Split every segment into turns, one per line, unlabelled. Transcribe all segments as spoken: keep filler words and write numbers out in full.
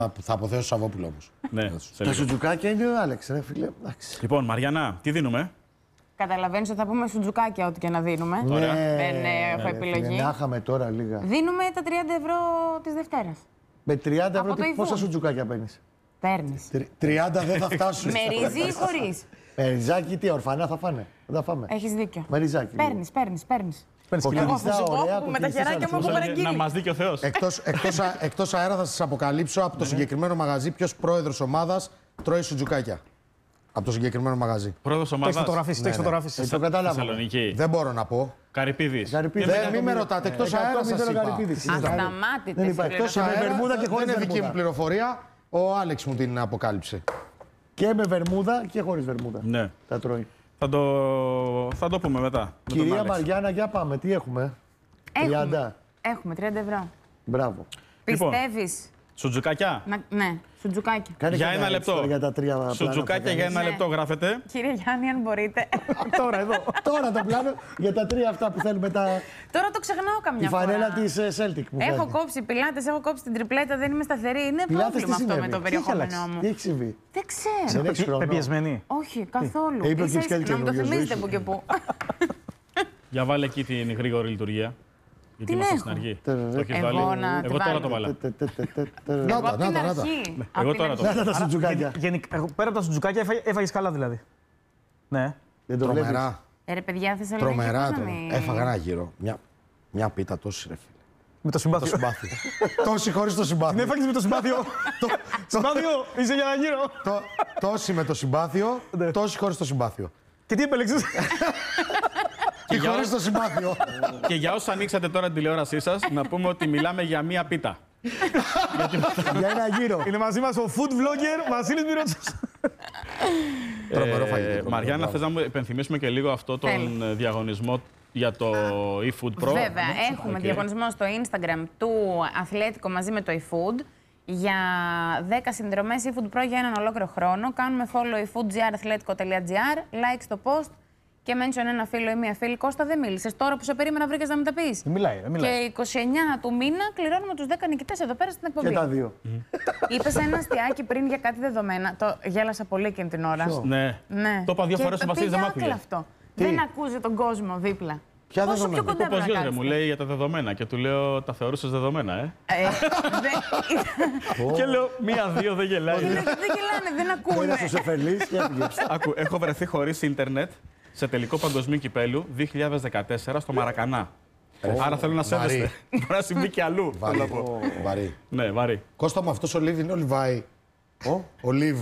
Θα αποθέσω το Σαββόπουλο όμως.
Ναι,
τα σουτζουκάκια είναι ο Άλεξ, ρε φίλε.
Λοιπόν, Μαριάννα, τι δίνουμε?
Καταλαβαίνεις ότι θα πούμε σουτζουκάκια ό,τι και να δίνουμε.
Ναι,
δεν έχω επιλογή.
Να είχαμε τώρα λίγα.
Δίνουμε τα τριάντα ευρώ της Δευτέρας.
Με τριάντα ευρώ τι, πόσα σουτζουκάκια παίρνεις?
Παίρνεις.
τριάντα δεν θα φτάσουν.
Με ρύζι ή χωρίς?
Με ριζάκι, τι ορφανά θα φάνε. Δεν θα φάμε.
Έχεις δίκιο.
Με ριζάκι.
Παίρνεις, παίρνεις, παίρνεις.
Εγώ
θα σου πω που με τα χεράκια μου έχω παραγγείλει.
Να μας δει και ο Θεός.
Εκτός, εκτός, εκτός αέρα θα σας αποκαλύψω από το συγκεκριμένο μαγαζί ποιος πρόεδρος ομάδας τρώει σουτζουκάκια. Από το συγκεκριμένο μαγαζί.
Πρόεδρος ομάδας.
Το έχεις φωτογραφίσει, το έχεις φωτογραφίσει.
Το κατάλαβα.
Θεσσαλονίκη.
Δεν μπορώ να πω.
Καρυπίδης.
Δεν, μην με ρωτάτε, εκτός αέρα σας είπα.
Ασταμάτητες.
Εκτός αέρα, δεν είναι δική μου πληροφορία. Ο Άλεξ μου την αποκάλυψε.
Και με βερμούδα και χωρίς βερμούδα.
Ναι.
Τα τρώει.
Θα το, θα το πούμε μετά.
Κυρία Μαριάννα, για πάμε. Τι έχουμε?
Έχουμε. Έχουμε τριάντα ευρώ.
Μπράβο.
Πιστεύεις?
Σουτζουκάκια.
Να... Ναι, σουτζουκάκια.
Κάνε
για ένα λεπτό.
Για τα τρία
σουτζουκάκια για ένα
Ναι.
λεπτό γράφετε.
Κύριε Γιάννη, αν μπορείτε.
Τώρα εδώ. Τώρα το πλάνο για τα τρία αυτά που θέλουμε. Τα...
Τώρα το ξεχνάω καμιά
Τη
φορά.
φανέλα της Celtic που
Έχω
βγάζει.
κόψει πιλάτες, έχω κόψει την τριπλέτα, δεν είμαι σταθερή. Είναι
Πιλάτες
πρόβλημα
τι
αυτό με
συνέβη?
το
Τι
περιεχόμενό μου.
Τι έχει συμβεί?
Δεν ξέρω.
Δεν έχεις χρόνο.
Πεπιεσμένη.
Όχι, καθόλου.
Είπε ο
Ίσα-
Κισκέλη
να μου το
καινούργιος
θυμίζετε
ζωής
που και που.
Για βάλε εκεί την γρήγορη λειτουργία. Γιατί
Την
είμαστε
έχω.
στην αργή.
Τε-
Το έχεις
Εγώ
βάλει.
να τη
Εγώ τώρα
βάλω.
το βάλα.
Εγώ
Νάτα,
από την
νάτα, νάτα.
αρχή.
Εγώ
Απ' την
τώρα το
αρχή.
Να τα σουτζουκάκια.
Γενικά, εγώ, πέρα από τα σουτζουκάκια έφαγε- έφαγες καλά δηλαδή. Ναι.
Δεν το βλέπεις.
Τρομερά.
Ε, ρε παιδιά, Θεσσαλονίκη.
Τρομερά.
πώς να
τρομερά.
μην-
Έφαγα ένα γύρο. Μια, μια πίτα τόση ρε φίλε.
Με το
Το
συμπάθειο.
συμπάθειο. Τόση χωρίς το
Την
συμπάθειο.
έφαγες με το συμπάθειο. Συμπάθειο, είσαι για ένα γύρο.
Το- Τόση με το συμπάθειο, τόση χωρίς το συμπάθειο.
Και τι επέλεξες?
Και
για
χωρίς
ό-
το συμπάθειο.
Και για όσους ανοίξατε τώρα την τηλεόρασή σας, να πούμε ότι μιλάμε για μία πίτα.
Για ένα γύρο.
Είναι μαζί μας ο food vlogger Βασίλης Μυρότσος.
Τρομερό
Ε,
φαγητό.
Μαριάννα, θες να μου υπενθυμίσουμε και λίγο αυτό τον
Θέλω.
ε, διαγωνισμό για το eFood Pro?
Βέβαια, έχουμε
Οκ.
διαγωνισμό στο Instagram του Αθλέτικο μαζί με το eFood για δέκα συνδρομές eFood Pro για έναν ολόκληρο χρόνο. Κάνουμε follow efoodgr.athletiko.gr, like στο post και mention ένα φίλο ή μία φίλη. Κώστα, δεν μίλησες. Τώρα που σε περίμενα βρήκες να μην τα πεις.
Δεν μιλάει, δεν
Και
μιλάει.
είκοσι εννέα του μήνα κληρώνουμε τους δέκα νικητές εδώ πέρα στην εκπομπή.
Και τα δύο.
Είπες ένα αστιάκι πριν για κάτι δεδομένα. Το γέλασα πολύ εκείνη την ώρα.
Ποιο?
Ναι.
Ναι.
Το είπα δύο
Και
φορές ο Βασίλης, δεν μ'
πήγε
άκουγε.
άκλα αυτό. Δεν ακούζει τον κόσμο δίπλα.
Ποια
Πόσο
δεδομένα?
πιο κοντά
Πώς
πρέπει να
ρε, μου
κάθεστε.
λέει για τα δεδομένα και του λέω τα θεωρούσες δεδομένα, ε.
Ε, δεν-
Και λέω μία-δύο δεν γελάει.
Δεν γελάνε, δεν ακούνε.
Ένας ο Σεφερλής και έφυγε.
Άκου, έχω βρεθεί χωρίς ίντερνετ σε τελικό παγκοσμίου κυπέλου δύο χιλιάδες δεκατέσσερα στο Μαρακανά. Άρα θέλω να
Βαρύ.
σέβεστε. Μπορεί να συμβεί και αλλού. θέλω να πω.
Βαρύ. Βαρύ.
Ναι, βαρύ.
Κώστα μου, αυτός ο Λίβ είναι ο Λιβάη. Ο, ο Λίβ.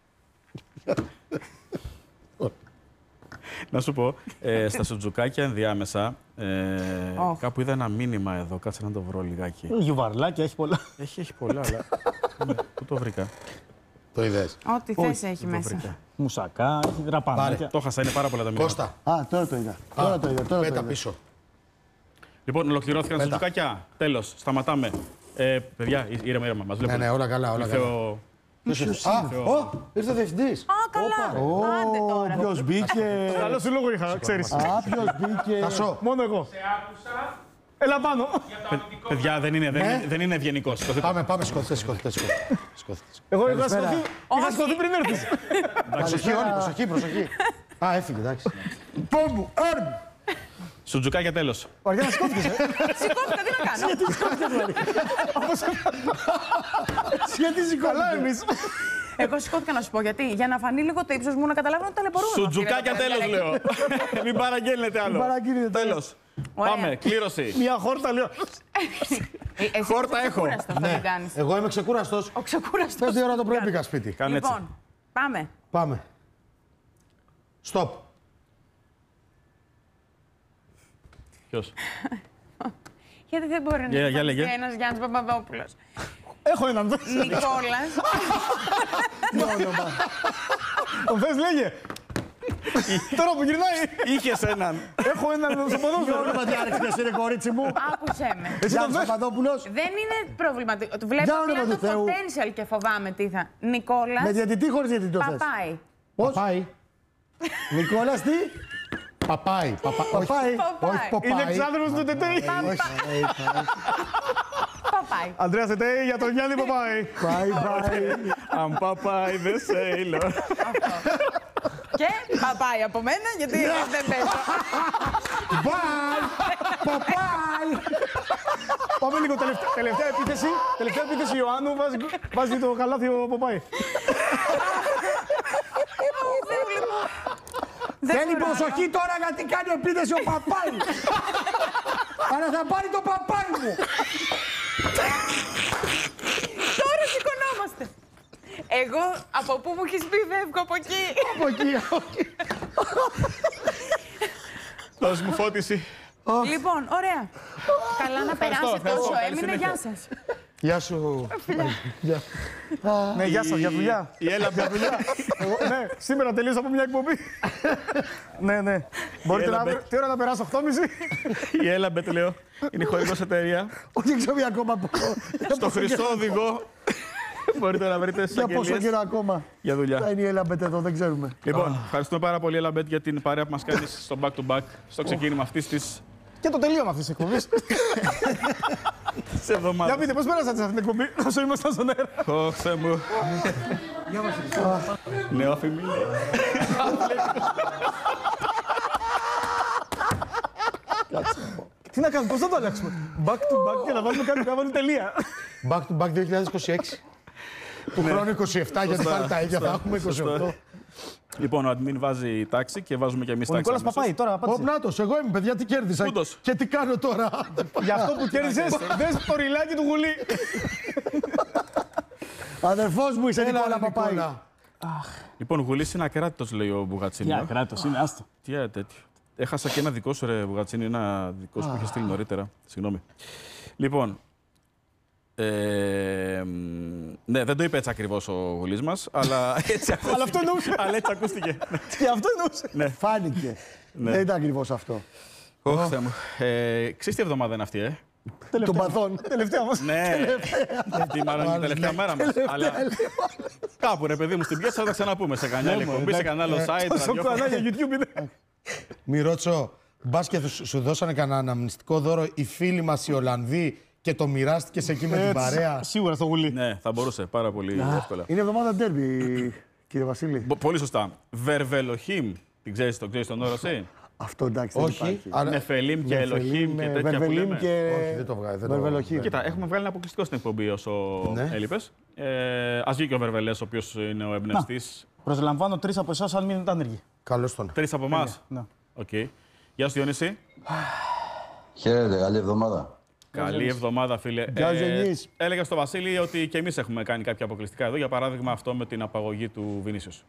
Να σου πω, ε, στα σουτζουκάκια ενδιάμεσα, ε,
Ωχ.
κάπου είδα ένα μήνυμα εδώ, κάτσε να το βρω λιγάκι.
Γιουβαρλάκια, έχει πολλά.
Έχει, έχει πολλά, αλλά ναι, πού το βρήκα.
Το είδες.
Ό,τι θες έχει
Το
μέσα.
βρήκα.
Μουσακά, έχει δραπανάκια.
Το χάσα, είναι πάρα πολλά τα μηνύματα.
Κώστα,
Α, τώρα το είδα. Τώρα το είδα. Τώρα το
πέτα
είδα.
πίσω.
Λοιπόν, ολοκληρώθηκαν τα
Πέτα.
σουτζουκάκια. Τέλος, σταματάμε. Ε, παιδιά, ή- ήρεμα, ήρεμα, μας
Ναι,
βλέπουν.
ναι, όλα καλά, όλα
Ήρθε
καλά.
ο-
Ποιος ήρθε? Α, ω, ήρθε ο διευθυντής.
Α, καλά. Άντε τώρα.
Ποιος μπήκε.
Καλό σου λόγο είχα, ξέρεις.
Α, ποιος μπήκε.
Τασό,
Μόνο εγώ. Έλα πάνω.
Παι- Παιδιά, δεν είναι, δεν
Ναι.
είναι, δεν είναι ευγενικός. Σηκωθείτε.
πάμε, πάμε, σηκωθείτε, σηκωθείτε, σηκωθείτε. Σηκωθείτε.
Εγώ είχα
Καλησπέρα.
σηκωθεί. Είχα σηκωθεί πριν έρθεις.
Προσοχή όλοι, προσοχή, προσοχή. Α, έφυγε, εντάξει. Πόμπου, άρμ.
Σουτζουκάκια τέλος.
Ο Αριάννης σηκώθηκες, ε.
Σηκώθηκα, τι να κάνω.
Σχετίζει
Καλά
καλά
εμείς.
Εγώ σηκώθηκα να σου πω γιατί. Για να φανεί λίγο το ύψος μου να καταλάβουν ότι ταλαιπωρούμε.
Σουτζουκάκια
αυτή, ρε,
τέλος,
παιδιά.
λέω. Μην παραγγέλνετε άλλο.
παραγγείλετε.
Τέλος.
Ωραία.
Πάμε, κλήρωση.
Μια χόρτα, λέω.
Ε, εσύ
Χόρτα
είσαι
έχω.
ξεκούραστος, θα
Ναι,
την κάνεις.
εγώ είμαι ξεκούραστος.
Ο ξεκούραστος.
Πέντε ώρα το πρωί πήγα σπίτι.
Κάνε έτσι.
Λοιπόν, πάμε.
Πάμε. Στοπ.
Ποιος.
Γιατί δεν μπορεί να
Για- για λέγε.
είναι ένας Γιάννης Παπαδόπουλος.
Έχω έναν.
Νικόλας.
Τον θες, λέγε. Τώρα που γυρνάει.
Είχες έναν.
Έχω έναν στο ποδόσφαιρο.
Όνομα διάλεξες, είναι κορίτσι μου.
Άκουσέ με.
Εσύ
τον
τον
θες?
Παπαδόπουλος.
Δεν είναι προβληματικό. Του βλέπω
Για
ότι
όνομα
είναι
του
το
Θεού.
potential και φοβάμαι τι θα. Νικόλας
Με διαιτητή χωρίς διαιτητή το θες.
Παπάη.
Πώς.
Πάει.
Νικόλας τι.
Παπάει. Παπά- όχι,
Παπάη.
Όχι,
Παπάη.
Ποπάη.
Είναι εξάδελφος του Τετέι.
Όχι.
Παπάη. Παπάι.
Αντρέας Ετέη για τον Γιάννη Παπάι.
Bye bye.
I'm Popeye the Sailor.
Και Παπάι από μένα, γιατί δεν παίζω.
Bye. Παπάι.
Πάμε λίγο τελευταία, τελευταία επίθεση. Τελευταία επίθεση Ιωάννου. Βάζει, βάζει το καλάθι ο Παπάι.
Θέλει προσοχή τώρα γιατί κάνει επίθεση ο Παπάι. Αλλά θα πάρει το Παπάι μου.
Τώρα σηκωνόμαστε. Εγώ από πού μου έχεις πει φεύγω από εκεί.
Από εκεί, όχι.
Δώσ' μου φώτιση.
Λοιπόν, ωραία. Καλά να περάσει
ευχαριστώ.
τόσο
Καλή
έμεινε.
συνέχεια.
Γεια σας.
Γεια σου.
Ναι, γεια σας, για δουλειά.
Η Έλα
Για δουλειά. Εγώ, ναι, σήμερα τελείωσα από μια εκπομπή. Ναι, ναι. Μπορείτε
Έλα,
να...
μπε.
Τι ώρα να περάσω, οκτώ και μισή.
Η Έλαμπετ, λέω, είναι χορηγός εταιρεία.
Όχι, ξέρω ακόμα πόσο.
Στο χρυσό οδηγό μπορείτε να βρείτε στις
Για πόσο
αγγελίες
καιρό ακόμα.
για
Θα
δουλειά.
είναι η Έλαμπετ εδώ, δεν ξέρουμε.
Λοιπόν, ευχαριστούμε πάρα πολύ, Έλαμπετ, για την παρέα που μας κάνεις στο back to back, στο ξεκίνημα αυτής της
Και το τελείωμα αυτής της εκπομπής.
της εβδομάδας.
Για πείτε, πώς πέρασατε σε αυτήν την εκπομπή, όσο ήμασταν στον αέρα.
Ω, Θεέ μου. Νεόφημη.
Τι να κάνουμε, πώς θα το αλλάξουμε. Back to back και να βάλουμε κάτι να βάλουμε τελεία.
Back to back δύο χιλιάδες είκοσι έξι. Του χρόνου είκοσι επτά, γιατί πάλι τα ίδια θα έχουμε είκοσι οκτώ.
Λοιπόν, ο admin βάζει τάξη και βάζουμε και εμείς
Ο
τάξη.
Νικόλας
αμέσως.
Παπάη, τώρα
Ω,
απάντησε.
Νάτος, εγώ είμαι, παιδιά, τι κέρδισα.
Πούντος.
Και τι κάνω τώρα.
Για αυτό που κέρδισες, δες το ριλάκι του γουλή.
Αδερφός μου είσαι,
Έλα,
Νικόλα
ρε,
Παπάη.
Νικόλα.
Λοιπόν, Γουλής είναι ακράτητος, λέει ο Μπουγατσίνη.
Για κράτος, είναι άστο.
Τι ε, τέτοιο. Έχασα και ένα δικό σου, ρε Μπουγατσίνη, ένα δικό σου που είχε στείλει νωρίτερα. Συγγνώμη. Λοιπόν. Ε, μ, ναι, δεν το είπε έτσι ακριβώς ο Γουλής μας, αλλά έτσι ακούστηκε.
Αλλά αυτό εννοούσε.
Αλλά έτσι ακούστηκε.
Και αυτό εννοούσε.
Ναι.
Φάνηκε. Δεν ήταν ακριβώς αυτό.
Ωχ, Θεέ μου. Ε, Ξέρεις τι εβδομάδα είναι αυτή, ε?
Των παθών.
Τελευταία μας.
Ναι. Αυτή μάλλον είναι η τελευταία μέρα μας. Αλλά κάπου, ρε παιδί μου, στην πιέσα θα τα ξαναπούμε σε κανένα άλλη εκπομπή, σε κανένα άλλο site.
Τόσο
ραδιόφωνο.
κανάλια YouTube είναι.
Μη ρώτσο, μπας και σου, σου δώσανε κανένα αναμνηστικό δώρο οι φίλοι μας οι Ολλανδοί και το μοιράστηκες εκεί με την παρέα.
Σίγουρα στο γουλί.
Ναι, θα μπορούσε πάρα πολύ εύκολα.
Είναι εβδομάδα ντέρμπι, κύριε Βασίλη.
Μπο- Πολύ σωστά. Βερβελοχήμ. Την ξέρεις, το ξέρεις τον όρο εσύ?
Αυτό εντάξει δεν
Όχι,
υπάρχει.
αλλά-
Νεφελίμ και Ελοχήμ και
ε,
τέτοια που
Βερβελίμ
λέμε.
και
Όχι, δεν το βγάζει, δεν το-
Βερβελοχήμ.
Κοίτα, έχουμε βγάλει ένα αποκλειστικό στην εκπομπή όσο
Ναι.
έλειπες. Ε, ας βγει και ο Βερβελές, ο οποίος είναι ο εμπνευστής.
Προσλαμβάνω τρεις από εσάς αν μείνετε άνεργοι.
Καλώς τον.
Τρεις από εμάς.
Ναι.
Οκ. Γεια σου Διονύση.
Χαίρετε, καλή εβδομάδα.
Καλή εβδομάδα, φίλε.
Γεια σου, Γενής.
έλεγα στο Βασίλη ότι και εμείς έχουμε κάνει κάποια αποκλειστικά εδώ. Για παράδειγμα, αυτό με την απαγωγή του Βινίσιους.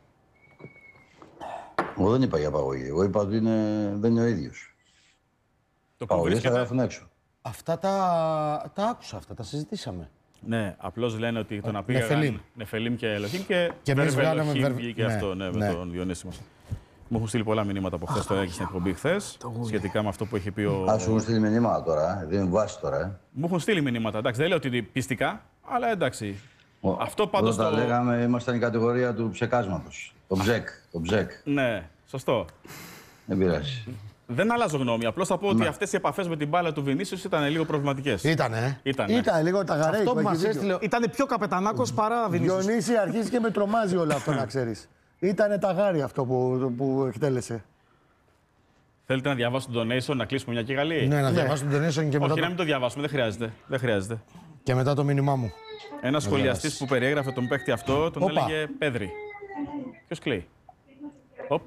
Εγώ δεν είπα για απαγωγή. Εγώ είπα ότι είναι... δεν είναι ο ίδιος.
Το που
Απαγωγές θα
βρίσκεται.
γράφουν έξω.
Αυτά τα, τα άκουσα, αυτά τα συζητήσαμε.
Ναι, απλώς λένε ότι το να πει
Νεφελίμ.
Νεφελίμ και Ελοχήμ και,
Και εμείς
Βερβελοχήμ
βγάλαμε Βερ-
βγήκε
ναι,
αυτό, ναι, με
ναι.
τον Διονύση μας. Μου έχουν στείλει πολλά μηνύματα από χθες, το έγινε στην εκπομπή χθες, σχετικά με αυτό που έχει πει ο...
Α, σου έχουν στείλει μηνύματα τώρα, ε. δίνουν βάση τώρα. Ε.
Μου έχουν στείλει μηνύματα, εντάξει, δεν λέω ότι πιστικά, αλλά εντάξει.
Ο-
Αυτό πάντως
Όταν
το...
λέγαμε, ήμασταν η κατηγορία του ψεκάσματος. Το ψεκ, το ψεκ.
Ναι, σωστό.
Δεν πειράζει.
Δεν αλλάζω γνώμη, απλώς θα πω
Ναι.
ότι αυτές οι επαφές με την μπάλα του Βινίσιους ήταν λίγο προβληματικές.
Ήτανε, ε.
Ήτανε.
Ήταν λίγο τα γαρέι
Αυτό
που
που μας
έχει δίκιο.
έστειλε.
Ήταν πιο καπετανάκος παρά Βινίσιους.
Διονύση, αρχίζει και με τρομάζει όλο αυτό να ξέρεις. Ήτανε τα γάρι αυτό που, που εκτέλεσε.
Θέλετε να διαβάσω τον donation, να κλείσουμε μια και καλή.
Ναι, να διαβάσω τον donation και μετά,
Όχι, να
το...
μην το διαβάσουμε, δεν χρειάζεται. Δεν χρειάζεται.
και μετά το μήνυμά μου.
Ένα σχολιαστή που περιέγραφε τον παίκτη αυτό τον
Όπα.
έλεγε Πέδρη. Ποιο κλαίει? Οπ,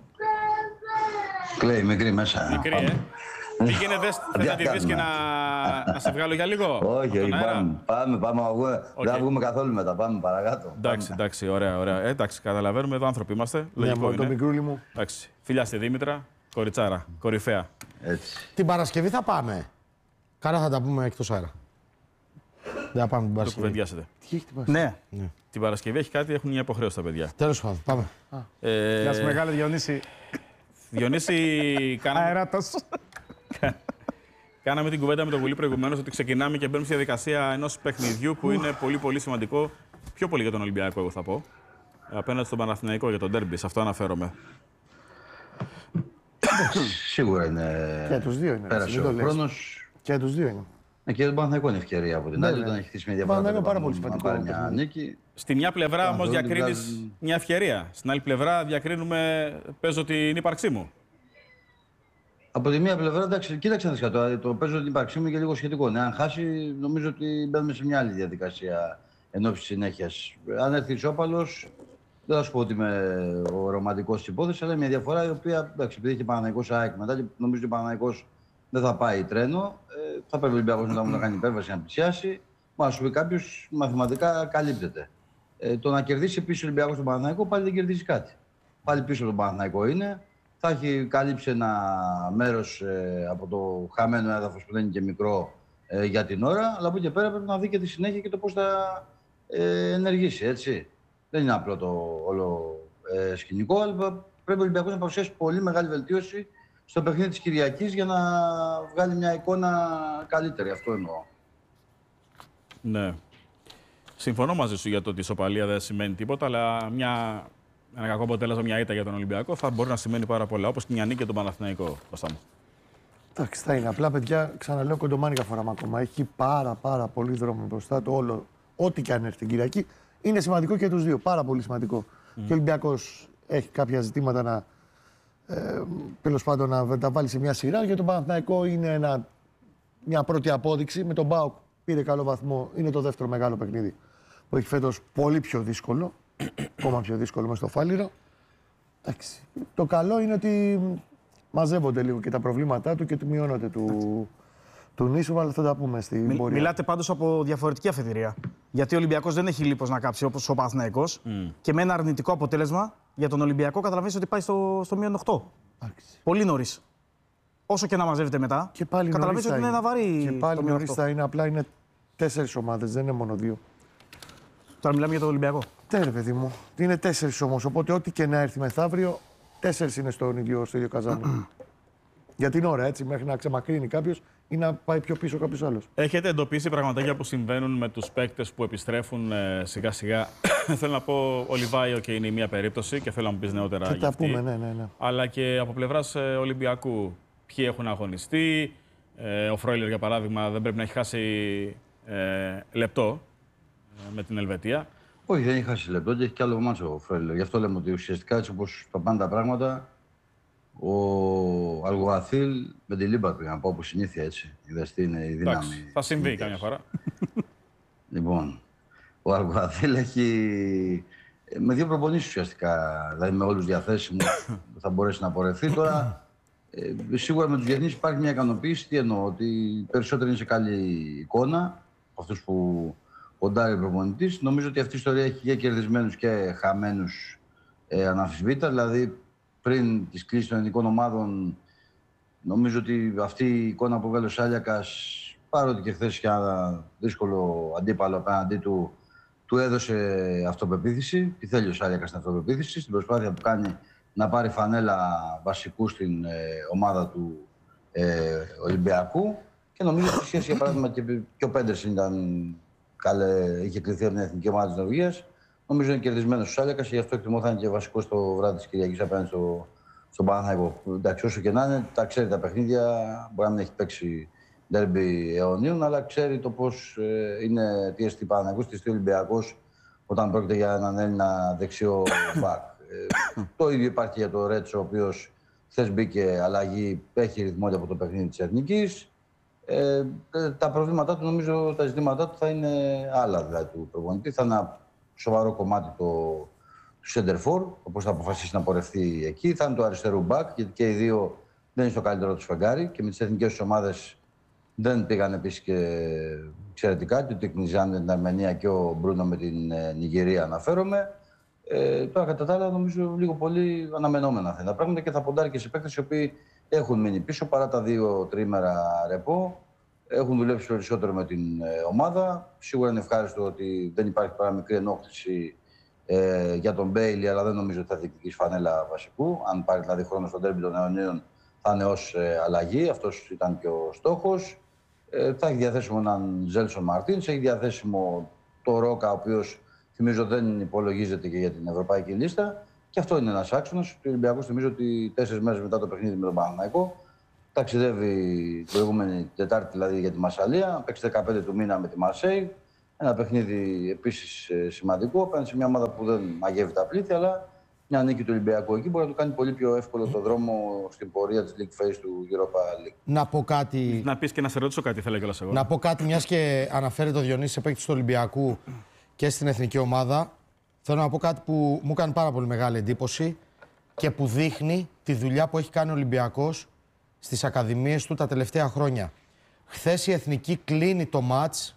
Κλαίει μικρή μέσα.
μικρή, ε. Πήγαινε, δες, θες να τη δεις και να, να σε βγάλω για λίγο. από
Όχι,
τον
όχι,
αέρα?
πάμε. Πάμε, πάμε. αγώ-
Οκ.
Δεν θα βγούμε καθόλου μετά. Πάμε παρακάτω.
Εντάξει, εντάξει, ωραία, ωραία. Ε, εντάξει, καταλαβαίνουμε, εδώ άνθρωποι είμαστε. Λογικό
Ναι, το
είναι.
μικρούλι μου.
Εντάξει. Φιλιά στη Δήμητρα, κοριτσάρα, κορυφαία.
Έτσι.
Την Παρασκευή θα πάμε. Κάρα θα τα πούμε εκτός αέρα. Δεν θα πάμε την
Το
Παρασκευή.
κουβεντιάσετε.
Τι έχει χτυπάσει.
Ναι.
Την Παρασκευή έχει κάτι, έχουν μια υποχρέωση τα παιδιά.
Τέλος πάντων, πάμε.
Ε,
Γεια σου μεγάλη Διονύση.
Διονύση, κάναμε,
Αεράτος.
κάναμε την κουβέντα με τον Γουλή προηγουμένως ότι ξεκινάμε και μπαίνουμε στη διαδικασία ενός παιχνιδιού που είναι πολύ πολύ σημαντικό. Πιο πολύ για τον Ολυμπιακό, εγώ θα πω. Απέναντι στον Παναθηναϊκό για τον ντέρμπι, σε αυτό αναφέρομαι.
Σίγουρα είναι.
Και τους δύο είναι.
Πέρασε
μην το
ο
λες.
χρόνος.
Και τους δύο είναι.
Και τον Παναθηναϊκό είναι ευκαιρία από την
Ναι,
άλλη,
ναι.
όταν έχει χτίσει μια διαφορά.
Παναθηναϊκό
πέντε
πάρα πολύ
βαθμούς,
σημαντικό
να πάρει μια νίκη.
Στη μια πλευρά όμως
Παναθηναϊκό
διακρίνεις
βγάζει-
μια ευκαιρία. Στην άλλη πλευρά διακρίνουμε, παίζω την ύπαρξή μου.
Από τη μία πλευρά, εντάξει, κοίταξε να δεις κάτι, το παίζω την ύπαρξή μου και λίγο σχετικό. Ναι, αν χάσει, νομίζω ότι μπαίνουμε σε μια άλλη διαδικασία ενόψει συνέχειας. Αν έρθει ισόπαλος, δεν θα σου πω ότι είμαι ο ρομαντικός της υπόθεσης, αλλά μια διαφορά η οποία, εντάξει, επειδή έχει Παναθηναϊκός ΑΕΚ μετά και νομίζω ότι ο Παναθηναϊκός δεν θα πάει τρένο, ε, θα πρέπει ο Ολυμπιακός μετά να κάνει υπέρβαση να πλησιάσει. Μα σου πει κάποιο μαθηματικά καλύπτεται. Ε, το να κερδίσει πίσω ο Ολυμπιακός τον Παναθηναϊκό πάλι δεν κερδίζει κάτι. Πάλι πίσω τον Παναθηναϊκό είναι. Θα έχει καλύψει ένα μέρος ε, από το χαμένο έδαφος που δεν είναι και μικρό ε, για την ώρα, αλλά από εκεί και πέρα πρέπει να δει και τη συνέχεια και το πώς θα ε, ενεργήσει, έτσι. Δεν είναι απλό το όλο ε, σκηνικό, αλλά πρέπει ο Ολυμπιακός να παρουσιάσει πολύ μεγάλη βελτίωση στο παιχνίδι της Κυριακής για να βγάλει μια εικόνα καλύτερη. Αυτό εννοώ.
Ναι. Συμφωνώ μαζί σου για το ότι η ισοπαλία δεν σημαίνει τίποτα, αλλά μια, ένα κακό αποτέλεσμα, μια ήττα για τον Ολυμπιακό θα μπορεί να σημαίνει πάρα πολλά. Όπως και μια νίκη για τον Παναθηναϊκό. Κώστα μου.
Εντάξει, θα είναι. Απλά, παιδιά, ξαναλέω, κοντομάνικα φοράμε ακόμα. Έχει πάρα, πάρα πολύ δρόμο μπροστά του. Όλο, ό,τι και αν έρθει την Κυριακή, είναι σημαντικό και τους δύο. Πάρα πολύ σημαντικό. Mm. Και ο Ολυμπιακός έχει κάποια ζητήματα να, ε, τέλος πάντων, να τα βάλει σε μια σειρά. Για τον Παναθηναϊκό είναι ένα, μια πρώτη απόδειξη. Με τον ΠΑΟΚ πήρε καλό βαθμό. Είναι το δεύτερο μεγάλο παιχνίδι που έχει φέτος πολύ πιο δύσκολο. Ακόμα πιο δύσκολο μες στο Φάληρο. Εντάξει. Το καλό είναι ότι μαζεύονται λίγο και τα προβλήματά του και του μειώνονται του, του νήσου, αλλά θα τα πούμε στην
Μι,
πορεία.
μιλάτε πάντως από διαφορετική αφετηρία. Γιατί ο Ολυμπιακός δεν έχει λίπος να κάψει όπως ο Παναθηναϊκός. Mm. Και με ένα αρνητικό αποτέλεσμα για τον Ολυμπιακό καταλαβαίνεις ότι πάει στο, στο μείον οκτώ.
Εντάξει.
Πολύ νωρίς. Όσο και να μαζεύετε μετά,
Και πάλι
καταλαβαίνεις ότι είναι ένα βαρύ.
Και πάλι
το μείον
νωρίς
οκτώ.
θα είναι, απλά είναι τέσσερις ομάδες, δεν είναι μόνο δύο.
Τώρα μιλάμε για τον Ολυμπιακό.
Ναι, ρε παιδί μου. Είναι τέσσερις όμως. Οπότε, ό,τι και να έρθει μεθαύριο, τέσσερις είναι στον ίδιο, στο ίδιο καζάνι. Για την ώρα, έτσι, μέχρι να ξεμακρύνει κάποιος ή να πάει πιο πίσω κάποιος άλλος.
Έχετε εντοπίσει πραγματάκια που συμβαίνουν με τους παίκτες που επιστρέφουν ε, σιγά σιγά. Θέλω να πω, ο Λιβάιο και είναι η μία περίπτωση και θέλω να μου πεις νεότερα
Θα
για
τα
αυτή.
πούμε, ναι, ναι, ναι.
Αλλά και από πλευράς ε, Ολυμπιακού, ποιοι έχουν αγωνιστεί. Ε, ο Φρόιλερ, για παράδειγμα, δεν πρέπει να έχει χάσει ε, λεπτό ε, με την Ελβετία.
Όχι, δεν έχει χάσει λεπτό και έχει κι άλλο μάτσο ο Φρόιλερ. Γι' αυτό λέμε ότι ουσιαστικά έτσι όπως τα πάνε τα πράγματα, ο Αλγουαθίλ με τη Λίμπα πήγα να πω από συνήθεια έτσι. Είδες τι είναι η δύναμη.
Εντάξει, θα συμβεί
συνήθειας.
καμιά φορά.
Λοιπόν, ο Αλγουαθίλ έχει με δύο προπονήσεις ουσιαστικά, δηλαδή με όλους διαθέσιμους θα μπορέσει να πορευτεί. Τώρα, ε, σίγουρα με τους διεθνείς υπάρχει μια ικανοποίηση. Τι εννοώ, ότι περισσότερο είναι σε καλή εικόνα από αυτούς που ποντάρει ο προπονητής. Νομίζω ότι αυτή η ιστορία έχει και κερδισμένους και χαμένους ε, αναμφισβήτητα. Δηλαδή, πριν τις κλήσεις των ελληνικών ομάδων, νομίζω ότι αυτή η εικόνα που βγάλε ο Σάλιακας, παρότι και χθες είχε ένα δύσκολο αντίπαλο απέναντί του, του έδωσε αυτοπεποίθηση. Τι θέλει ο Σάλιακας στην αυτοπεποίθηση, στην προσπάθεια που κάνει να πάρει φανέλα βασικού στην ε, ομάδα του ε, Ολυμπιακού. Και νομίζω ότι σχέση, για παράδειγμα, και, και ο Πέντερσεν ήταν καλέ, είχε κληθεί από την εθνική ομάδα της Νορβηγίας. Νομίζω είναι κερδισμένος ο Σάλιακας και γι' αυτό εκτιμώ θα είναι και βασικό στο βράδυ της Κυριακής απέναντι στο, στον Παναθηναϊκό. Εντάξει, όσο και να είναι, τα ξέρει τα παιχνίδια. Μπορεί να μην έχει παίξει ντέρμπι αιωνίων, αλλά ξέρει το πώς ε, είναι, τι εστί Παναθηναϊκός, τι εστί Ολυμπιακός όταν πρόκειται για έναν Έλληνα δεξιό μπακ. Ε, το ίδιο υπάρχει για το Ρέτσο, ο οποίος χθες μπήκε αλλαγή, έχει ρυθμό από το παιχνίδι της Εθνικής. Ε, τα προβλήματά του, νομίζω, τα ζητήματά του θα είναι άλλα δηλαδή του προπονητή. Θα είναι ένα σοβαρό κομμάτι το, του Σέντερφορ, όπως θα αποφασίσει να πορευτεί εκεί. Θα είναι το αριστερού μπακ, γιατί και οι δύο δεν είναι στο καλύτερο του φεγγάρι και με τις εθνικές ομάδες δεν πήγαν επίσης και εξαιρετικά. Και ο Τικνιζάν με την Αρμενία και ο Μπρούνο με την ε, Νιγηρία αναφέρομαι. Ε, τώρα κατά τα άλλα, νομίζω λίγο πολύ αναμενόμενα θα είναι τα πράγματα και θα ποντάρει και σε παίκτες οι οποίοι έχουν μείνει πίσω παρά τα δύο τρίμερα ρεπό. Έχουν δουλέψει περισσότερο με την ε, ομάδα. Σίγουρα είναι ευχάριστο ότι δεν υπάρχει παρά μικρή ενόχληση ε, για τον Μπέιλι, αλλά δεν νομίζω ότι θα διεκδικήσει φανέλα βασικού. Αν πάρει δηλαδή χρόνο στον τέρμπι των αιωνίων, θα είναι ως ε, αλλαγή. Αυτός ήταν και ο στόχος. Ε, θα έχει διαθέσιμο έναν Ζέλσον Μαρτίνς, έχει διαθέσιμο το Ρόκα, ο οποίος θυμίζω δεν υπολογίζεται και για την ευρωπαϊκή λίστα. Και αυτό είναι ένας άξονας. Ο Ολυμπιακός θυμίζω ότι τέσσερις μέρες μετά το παιχνίδι με τον Παναθηναϊκό Ταξιδεύει την προηγούμενη Τετάρτη δηλαδή για τη Μασσαλία. Παίξει δεκαπέντε του μήνα με τη Μαρσέη. Ένα παιχνίδι επίσης σημαντικό. Απέναντι σε μια ομάδα που δεν μαγεύει τα πλήθη, αλλά μια νίκη του Ολυμπιακού εκεί μπορεί να του κάνει πολύ πιο εύκολο το δρόμο στην πορεία της League Phase του Europa League.
Να πω κάτι.
Να πεις και να σε ρωτήσω κάτι, θέλω κιόλας εγώ.
Να πω κάτι, μιας και αναφέρει το Διονύση σε παίκτη του Ολυμπιακού και στην εθνική ομάδα. Θέλω να πω κάτι που μου κάνει πάρα πολύ μεγάλη εντύπωση και που δείχνει τη δουλειά που έχει κάνει ο Ολυμπιακός στις ακαδημίες του τα τελευταία χρόνια. Χθες η εθνική κλείνει το μάτς.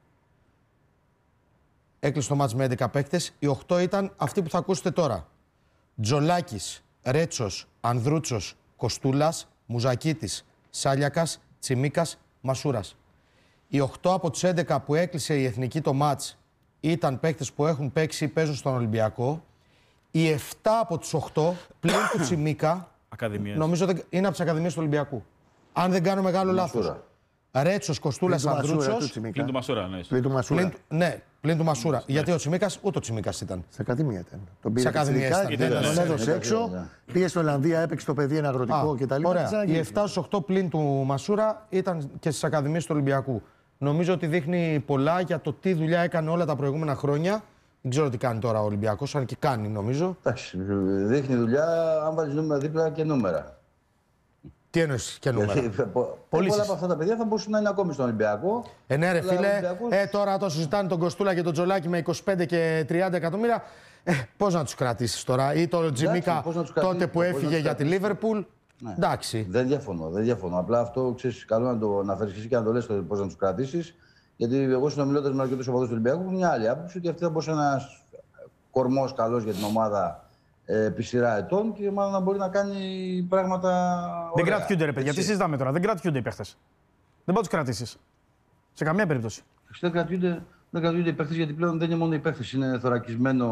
Έκλεισε το μάτς με έντεκα παίκτες. Οι οκτώ ήταν αυτοί που θα ακούσετε τώρα. Τζολάκης, Ρέτσος, Ανδρούτσος, Κοστούλας, Μουζακίτης, Σάλιακας, Τσιμίκας, Μασούρας. Οι οκτώ από τους έντεκα που έκλεισε η εθνική το μάτς ήταν παίκτες που έχουν παίξει ή παίζουν στον Ολυμπιακό. Οι επτά από τους οκτώ πλην του Τσιμίκα
Ακαδημίες.
νομίζω ότι είναι από τις ακαδημίες του Ολυμπιακού. Αν δεν κάνω μεγάλο λάθος. Ρέτσος, Κοστούλας, Ανδρούτσος.
Πλην του Μασούρα, ναι.
Πλην του Μασούρα.
Πλην, ναι, πλην του Μασούρα.
Ναι.
Γιατί ο Τσιμίκας ούτε ο Τσιμίκας ήταν.
Σε ακαδημία ήταν. Τον πήρε
Σε ακαδημία
πιτσιρικά
ήταν.
και
Ναι,
τον
ναι,
έδωσε
ναι,
έξω.
ναι.
Πήγε στην Ολλανδία, έπαιξε το παιδί ένα αγροτικό κτλ.
Ωραία. Οι επτά στους οκτώ πλην του Μασούρα ήταν και στις ακαδημίες του Ολυμπιακού. Νομίζω ότι δείχνει πολλά για το τι δουλειά έκανε όλα τα προηγούμενα χρόνια. Δεν ξέρω τι κάνει τώρα ο Ολυμπιακός, αν και κάνει νομίζω.
Εντάξει, δείχνει δουλειά αν βάλεις νούμερα δίπλα και νούμερα.
Τι εννοείς και νούμερα.
Γιατί πο- πολλά από αυτά τα παιδιά θα μπορούσαν να είναι ακόμη στον Ολυμπιακό.
Ε, ναι, ρε
Αλλά ο
φίλε,
Ολυμπιακός-
ε, τώρα το συζητάνε τον Κοστούλα και τον Τζολάκη με είκοσι πέντε και τριάντα εκατομμύρια. Ε, πώς να τους κρατήσεις τώρα, ή τον Τζιμίκα
πώς να τους
τότε
κρατήσεις,
που
πώς να
έφυγε
τους
για τη
κρατήσεις.
Λίβερπουλ.
Ναι.
Εντάξει.
Δεν διαφωνώ, δεν διαφωνώ. Απλά αυτό ξέρεις, καλό να το αναφέρεις εσύ και να το λες πώς να τους κρατήσεις. Γιατί εγώ συνομιλώντας με αρκετούς οπαδούς του Ολυμπιακού, έχω μια άλλη άποψη ότι αυτή θα μπορούσε να είναι ένας κορμός καλός για την ομάδα ε, επί σειρά ετών και η ομάδα να μπορεί να κάνει πράγματα.
Δεν
ωραία.
κρατιούνται, ρε παιδιά.
Έτσι.
Τι συζητάμε τώρα. Δεν κρατιούνται οι παίχτες. Δεν μπορεί να τους κρατήσεις. Σε καμία περίπτωση.
Δεν κρατιούνται, δεν κρατιούνται οι παίχτες γιατί πλέον δεν είναι μόνο οι παίχτες. Είναι θωρακισμένο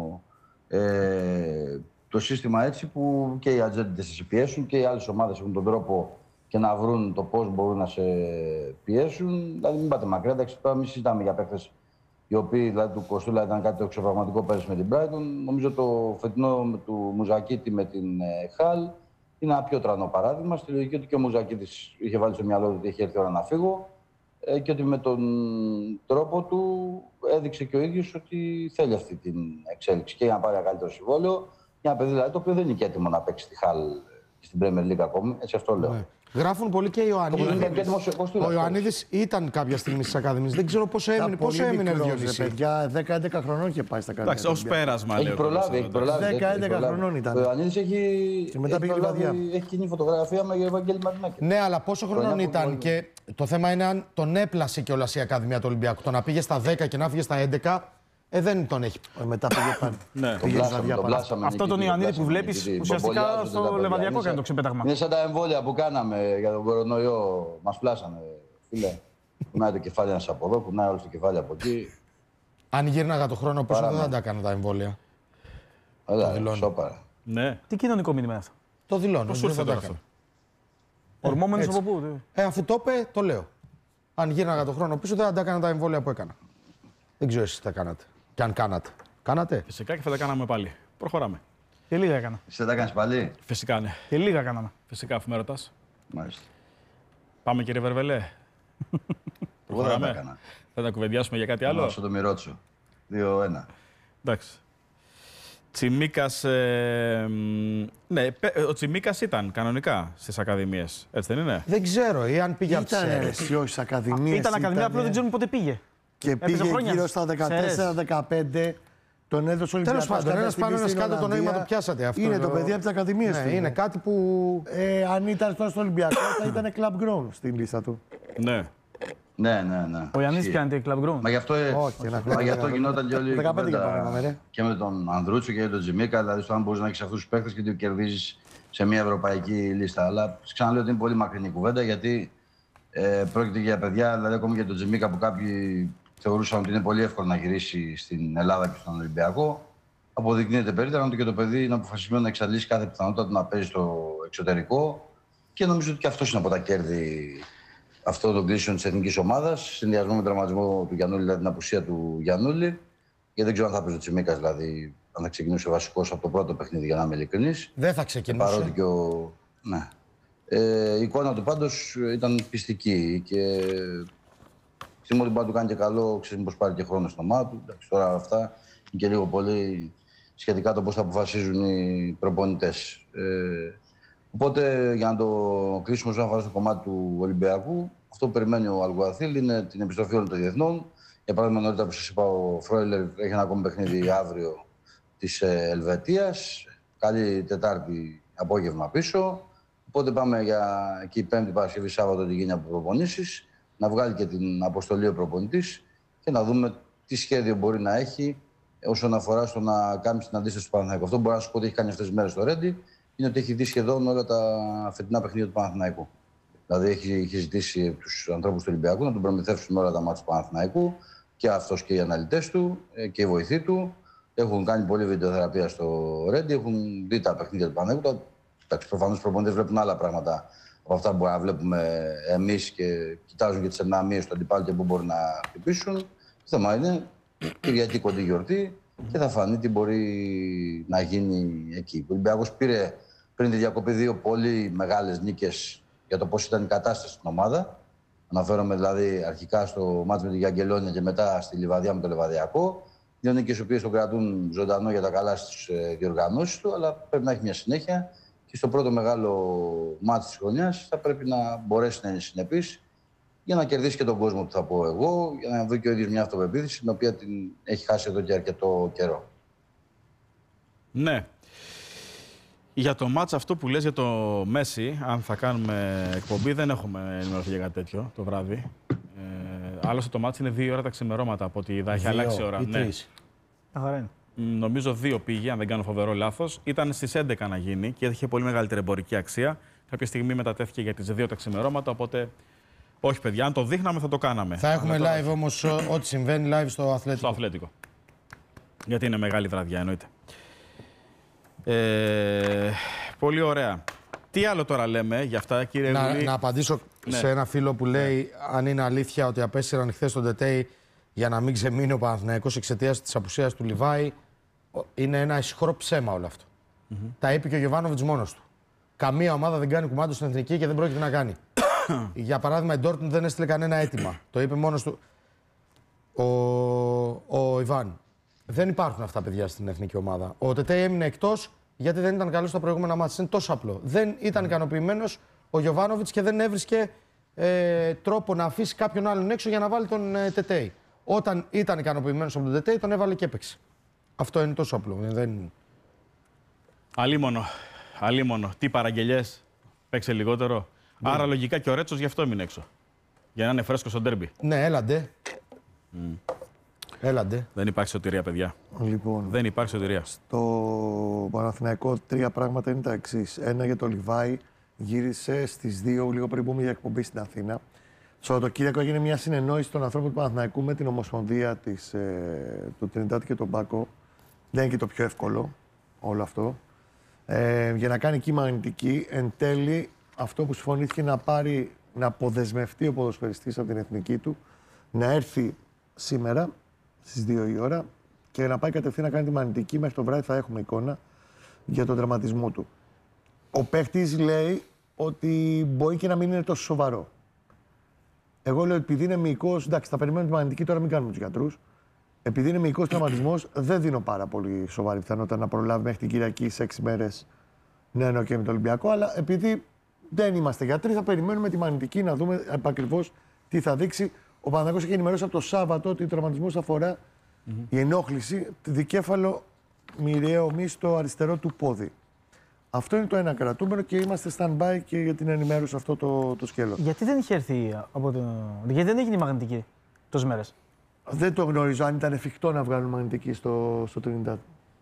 ε, το σύστημα έτσι που και οι ατζέντες σε πιέσουν και οι άλλες ομάδες έχουν τον τρόπο και να βρουν το πώς μπορούν να σε πιέσουν. Δηλαδή, μην πάτε μακριά. Εντάξει, τώρα μην συζητάμε για παίχτες οι οποίοι, δηλαδή του Κοστούλα, ήταν κάτι το εξωπραγματικό πέρυσι με την Brighton. Νομίζω το φετινό του Μουζακίτη με την ε, Χαλ είναι ένα πιο τρανό παράδειγμα. Στη λογική ότι και ο Μουζακίτης είχε βάλει στο μυαλό του ότι είχε έρθει η ώρα να φύγω ε, και ότι με τον τρόπο του έδειξε και ο ίδιος ότι θέλει αυτή την εξέλιξη και για να πάρει ένα καλύτερο συμβόλαιο. Ένα παιδί δηλαδή, το οποίο δεν είναι και έτοιμο να παίξει στη Χαλ και στην Premier League ακόμη. Έτσι αυτό λέω.
Ναι. Γράφουν πολύ και οι Ιωαννίδη.
Όπως δεν ήταν και έτοιμος ο Κοστούλας.
Ο Ιωαννίδης ήταν κάποια στιγμή στις ακαδημίες. Δεν ξέρω πώς έμεινε. Πώς έμεινε, ρε Διονύση.
παιδιά, δέκα έντεκα χρονών και πάει στα ακαδημία.
Εντάξει, ως πέρασμα λέει.
Έχει
ο
προλάβει,
Κώστας,
έχει προλάβει.
δέκα
έχει
έντεκα
προλάβει.
χρονών ήταν.
Ο Ιωαννίδης έχει,
Και μετά
έχει,
πήγε
προλάβει,
βαδιά.
έχει κοινή φωτογραφία με Ευαγγέλη Μαρινάκη.
Ναι, αλλά πόσο χρονών
Χρονιά που
ήταν
πολύ.
και το θέμα είναι αν τον έπλασε κιόλας η Ακαδημία του Ολυμπιακού. Το να πήγε στα δέκα και να φύγε στα έντεκα, ε, δεν τον έχει.
Ε, Μετά πήγε πάνω.
Ναι.
Τον
Πήγε
πλάσαμε,
βαδιά
τον
πάνω.
πλάσαμε.
Αυτό τον
νικητή,
Ιωαννίδη που
πλάσαμε
βλέπεις
νικητή.
ουσιαστικά
Μπαμπολιάζονται
στο
τα παιδιά.
Λεβαδιακό
Είναι
κάνει
σαν-
το ξεπέταγμα.
Είναι σαν τα εμβόλια που κάναμε για τον κορονοϊό. Μας πλάσανε, φίλε. Κουνάει το κεφάλι ένας από εδώ, κουνάει όλο το κεφάλι από εκεί.
Αν γύρναγα το χρόνο πίσω, δεν
Παράμε.
θα τα έκανα τα εμβόλια.
Ωραία,
δηλώνω.
σώπαρα.
Ναι.
Τι κοινωνικό μήνυμα είναι αυτό.
Το δηλώνω.
Πώς σου
δεν θα
ήρθε
τα
τώρα
έκανα.
αυτό.
Ορμόμενος
έτσι.
από πού. τι?
Ε, αφού το είπε, το λέω. Αν γύρναγα το χρόνο πίσω, δεν θα τα έκανα τα εμβόλια που έκανα. Δεν ξέρω εσείς τι τα κάνατε. Και αν κάνατε. Κάνατε.
Φυσικά και θα τα κάναμε πάλι. Προχωράμε.
Και λίγα έκανα.
Εσύ δεν τα κάνεις πάλι.
Φυσικά ναι.
Και λίγα κάναμε.
Φυσικά, αφού με ρωτάς.
Μάλιστα.
Πάμε κύριε Βερβελέ.
Εγώ δεν τα
Προχωράμε.
έκανα.
Θα τα κουβεντιάσουμε για κάτι άλλο.
Όσο το μοιρότσο. δύο ένα.
Εντάξει. Τσιμίκας, ε, μ, ναι, πε- ο Τσιμίκας ήταν κανονικά στις ακαδημίες, έτσι δεν είναι?
Δεν ξέρω, ή αν πήγε από τις
Ήταν
Σέρρες.
εσύ, όχι στι ακαδημίε.
Ήταν ακαδημία, απλά δεν ξέρουμε πότε πήγε.
Και
Έπαιζε
πήγε
χρόνια
γύρω
στις
στα δεκατέσσερα δεκαπέντε. Τον έδωσε ο Ολυμπιακός.
πάντων,
κάποια
ένας
στιγμή
πάνω, ένας
στην
κάτω, το νόημα
Ολλανδία.
το πιάσατε. Αυτό
Είναι
είναι
το
το-
παιδί από τι ακαδημίε
Ναι,
του.
είναι κάτι που.
Ε, αν ήταν τώρα στο Ολυμπιακό, θα ήταν club grown στην λίστα του.
Ναι.
Ναι, ναι, ναι.
Ο Ιαννής
Ισχύει.
πιάνεται club grown.
Μα γι' αυτό, ε,
Όχι, ένα
μα γι' αυτό
χρόνο.
γινόταν και όλη η
δεκαπέντε και
κουβέντα
πάμε, ρε.
και με τον Ανδρούτσο και τον Τζιμίκα. Δηλαδή, στο αν μπορεί να έχει αυτού του παίχτε και του κερδίζει σε μια ευρωπαϊκή λίστα. Αλλά ξαναλέω ότι είναι πολύ μακρινή κουβέντα γιατί ε, πρόκειται για παιδιά, δηλαδή ακόμη και τον Τζιμίκα που κάποιοι θεωρούσαν ότι είναι πολύ εύκολο να γυρίσει στην Ελλάδα και στον Ολυμπιακό. Αποδεικνύεται περίπτωση ότι και το παιδί είναι αποφασισμένο να εξαντλήσει κάθε πιθανότητα του να παίζει στο εξωτερικό. Και νομίζω ότι και αυτό είναι από τα κέρδη αυτών των κλήσεων τη εθνική ομάδα. Συνδυασμό με τον τραυματισμό του Γιαννούλη, δηλαδή την απουσία του Γιαννούλη. Και δεν ξέρω αν θα παίζει ο Τσιμίκα, δηλαδή αν θα ξεκινούσε βασικό από το πρώτο παιχνίδι, για να είμαι ειλικρινή.
Δεν θα ξεκινούσε.
Παρότι και ο. Ναι. Ε, η εικόνα του πάντως ήταν πιστική και ξέρουμε ότι μπορεί να του κάνει και καλό, ξέρουμε πως πάρει και χρόνο στο μάτι του. Εντάξει, τώρα αυτά είναι και λίγο πολύ σχετικά το πώς θα αποφασίζουν οι προπονητές. Ε, οπότε για να το κλείσουμε όσον αφορά στο κομμάτι του Ολυμπιακού, αυτό που περιμένει ο Αλγουαθίλ είναι την επιστροφή όλων των διεθνών. Για παράδειγμα, νωρίτερα που σας είπα, ο Φρόιλερ έχει ένα ακόμη παιχνίδι αύριο της Ελβετίας. Καλή Τετάρτη απόγευμα πίσω. Οπότε πάμε για εκεί Πέμπτη, Παρασκευή, Σάββατο την γίνει από προπονήσεις, να βγάλει και την αποστολή ο προπονητής και να δούμε τι σχέδιο μπορεί να έχει όσον αφορά στο να κάνει την αντίσταση του Παναθηναϊκού. Αυτό που μπορώ να σου πω ότι έχει κάνει αυτές τις μέρες στο Ρέντι είναι ότι έχει δει σχεδόν όλα τα φετινά παιχνίδια του Παναθηναϊκού. Δηλαδή έχει, έχει ζητήσει τους ανθρώπους του Ολυμπιακού να τον προμηθεύσουν όλα τα μάτια του Παναθηναϊκού και αυτός και οι αναλυτές του και οι βοηθοί του. Έχουν κάνει πολλή βιντεοθεραπεία στο Ρέντι, έχουν δει τα παιχνίδια του Παναθηναϊκού. Προφανώς οι προπονητές βλέπουν άλλα πράγματα από αυτά που μπορούμε να βλέπουμε εμείς και κοιτάζουν και τις ενδυναμίες του αντιπάλου και πού μπορούν να χτυπήσουν. Το θέμα είναι Κυριακή κοντή γιορτή και θα φανεί τι μπορεί να γίνει εκεί. Ο Ολυμπιακός πήρε πριν τη διακοπή δύο πολύ μεγάλες νίκες για το πώς ήταν η κατάσταση στην ομάδα. Αναφέρομαι δηλαδή αρχικά στο μάτς με την Γιαγγελόνια και μετά στη Λιβαδιά με το Λεβαδιακό. Δύο νίκες οι οποίες τον κρατούν ζωντανό για τα καλά στις διοργανώσεις του, αλλά πρέπει να έχει μια συνέχεια. Και στο πρώτο μεγάλο μάτι της χρονιάς θα πρέπει να μπορέσει να είναι συνεπής για να κερδίσει και τον κόσμο που θα πω εγώ, για να βρει και ο ίδιος μια αυτοπεποίθηση, την οποία την έχει χάσει εδώ και αρκετό καιρό.
Ναι. Για το μάτς αυτό που λες για το Μέση, αν θα κάνουμε εκπομπή, δεν έχουμε ενημερωθεί για κάτι τέτοιο το βράδυ. Ε, άλλωστε το μάτς είναι δύο ώρα τα ξημερώματα από ότι θα έχει αλλάξει ώρα.
Ή
Ναι.
Αχαρά.
Νομίζω δύο πήγε, αν δεν κάνω φοβερό λάθος. Ήταν στις έντεκα να γίνει και είχε πολύ μεγαλύτερη εμπορική αξία. Κάποια στιγμή μετατέθηκε για τις δύο τα ξημερώματα. Οπότε, όχι παιδιά, αν το δείχναμε θα το κάναμε.
Θα έχουμε
Αλλά
live όμως ό,τι συμβαίνει live στο Αθλέτικο.
Στο Αθλέτικο. Γιατί είναι μεγάλη βραδιά, εννοείται. Ε, πολύ ωραία. Τι άλλο τώρα λέμε για αυτά, κύριε
Να,
Γουλή?
να απαντήσω
Ναι.
σε ένα φίλο που λέει ναι. αν είναι αλήθεια ότι απέσυραν χθες τον Τετέι για να μην ξεμείνει ο Παναθηναϊκός εξαιτίας της απουσίας του Λιβάη. Είναι ένα ισχυρό ψέμα όλο αυτό. Mm-hmm. Τα είπε και ο Γιοβάνοβιτς μόνος του. Καμία ομάδα δεν κάνει κουμάντο στην εθνική και δεν πρόκειται να κάνει. Για παράδειγμα, η Ντόρτμουντ δεν έστειλε κανένα αίτημα. Το είπε μόνος του ο, ο Ιβάν. Δεν υπάρχουν αυτά παιδιά στην εθνική ομάδα. Ο Τετέι έμεινε εκτός γιατί δεν ήταν καλός στα προηγούμενα μάτια. Είναι τόσο απλό. Δεν ήταν ικανοποιημένος ο Γιοβάνοβιτς και δεν έβρισκε ε, τρόπο να αφήσει κάποιον άλλον έξω για να βάλει τον ε, Τετέι. Όταν ήταν ικανοποιημένος από τον Τετέι, τον έβαλε και έπαιξε. Αυτό είναι τόσο απλό. Δεν...
Αλίμονο. Αλίμονο. Τι παραγγελιές. Παίξε λιγότερο. Ναι. Άρα λογικά και ο Ρέτσος γι' αυτό έμεινε έξω. Για να είναι φρέσκο στο ντέρμπι.
Ναι, έλαντε. Mm. Έλαντε.
Δεν υπάρχει σωτηρία, παιδιά.
Λοιπόν,
δεν υπάρχει σωτηρία.
Στο Παναθηναϊκό τρία πράγματα είναι τα εξής. Ένα για το Λιβάη. Γύρισε στις δύο, λίγο πριν μπούμε για εκπομπή στην Αθήνα. Το Σαββατοκύριακο έγινε μια συνεννόηση των ανθρώπων του Παναθηναϊκού με την Ομοσπονδία της, ε, του Τρινιντάτη και τον Μπάκο. Δεν είναι και το πιο εύκολο όλο αυτό. Ε, για να κάνει κύμα αρνητική, εν τέλει αυτό που συμφωνήθηκε να πάρει, να αποδεσμευτεί ο ποδοσφαιριστής από την εθνική του, να έρθει σήμερα στις δύο η ώρα και να πάει κατευθείαν να κάνει τη μαγνητική. Μέχρι το βράδυ θα έχουμε εικόνα για τον τραυματισμό του. Ο παίχτης λέει ότι μπορεί και να μην είναι τόσο σοβαρό. Εγώ λέω επειδή είναι μυϊκός, εντάξει, θα περιμένουμε τη μαγνητική, τώρα μην κάνουμε τους γιατρούς. Επειδή είναι μυϊκός τραυματισμός, δεν δίνω πάρα πολύ σοβαρή πιθανότητα να προλάβει μέχρι την Κυριακή σε έξι μέρες να είναι και με το Ολυμπιακό. Αλλά επειδή δεν είμαστε γιατροί, θα περιμένουμε τη μαγνητική να δούμε ακριβώς τι θα δείξει. Ο Παναθηναϊκός έχει ενημερώσει από το Σάββατο ότι ο τραυματισμός αφορά mm-hmm. η ενόχληση, δικέφαλο μοιραίο μη στο αριστερό του πόδι. Αυτό είναι το ένα κρατούμενο και είμαστε stand-by και για την ενημέρωση αυτό το, το σκέλος.
Γιατί δεν είχε έρθει από το... Γιατί δεν έγινε η μαγνητική τόσες μέρες?
Δεν το γνωρίζω αν ήταν εφικτό να βγάλουν μαγνητική στο, στο Τρινιντάτ.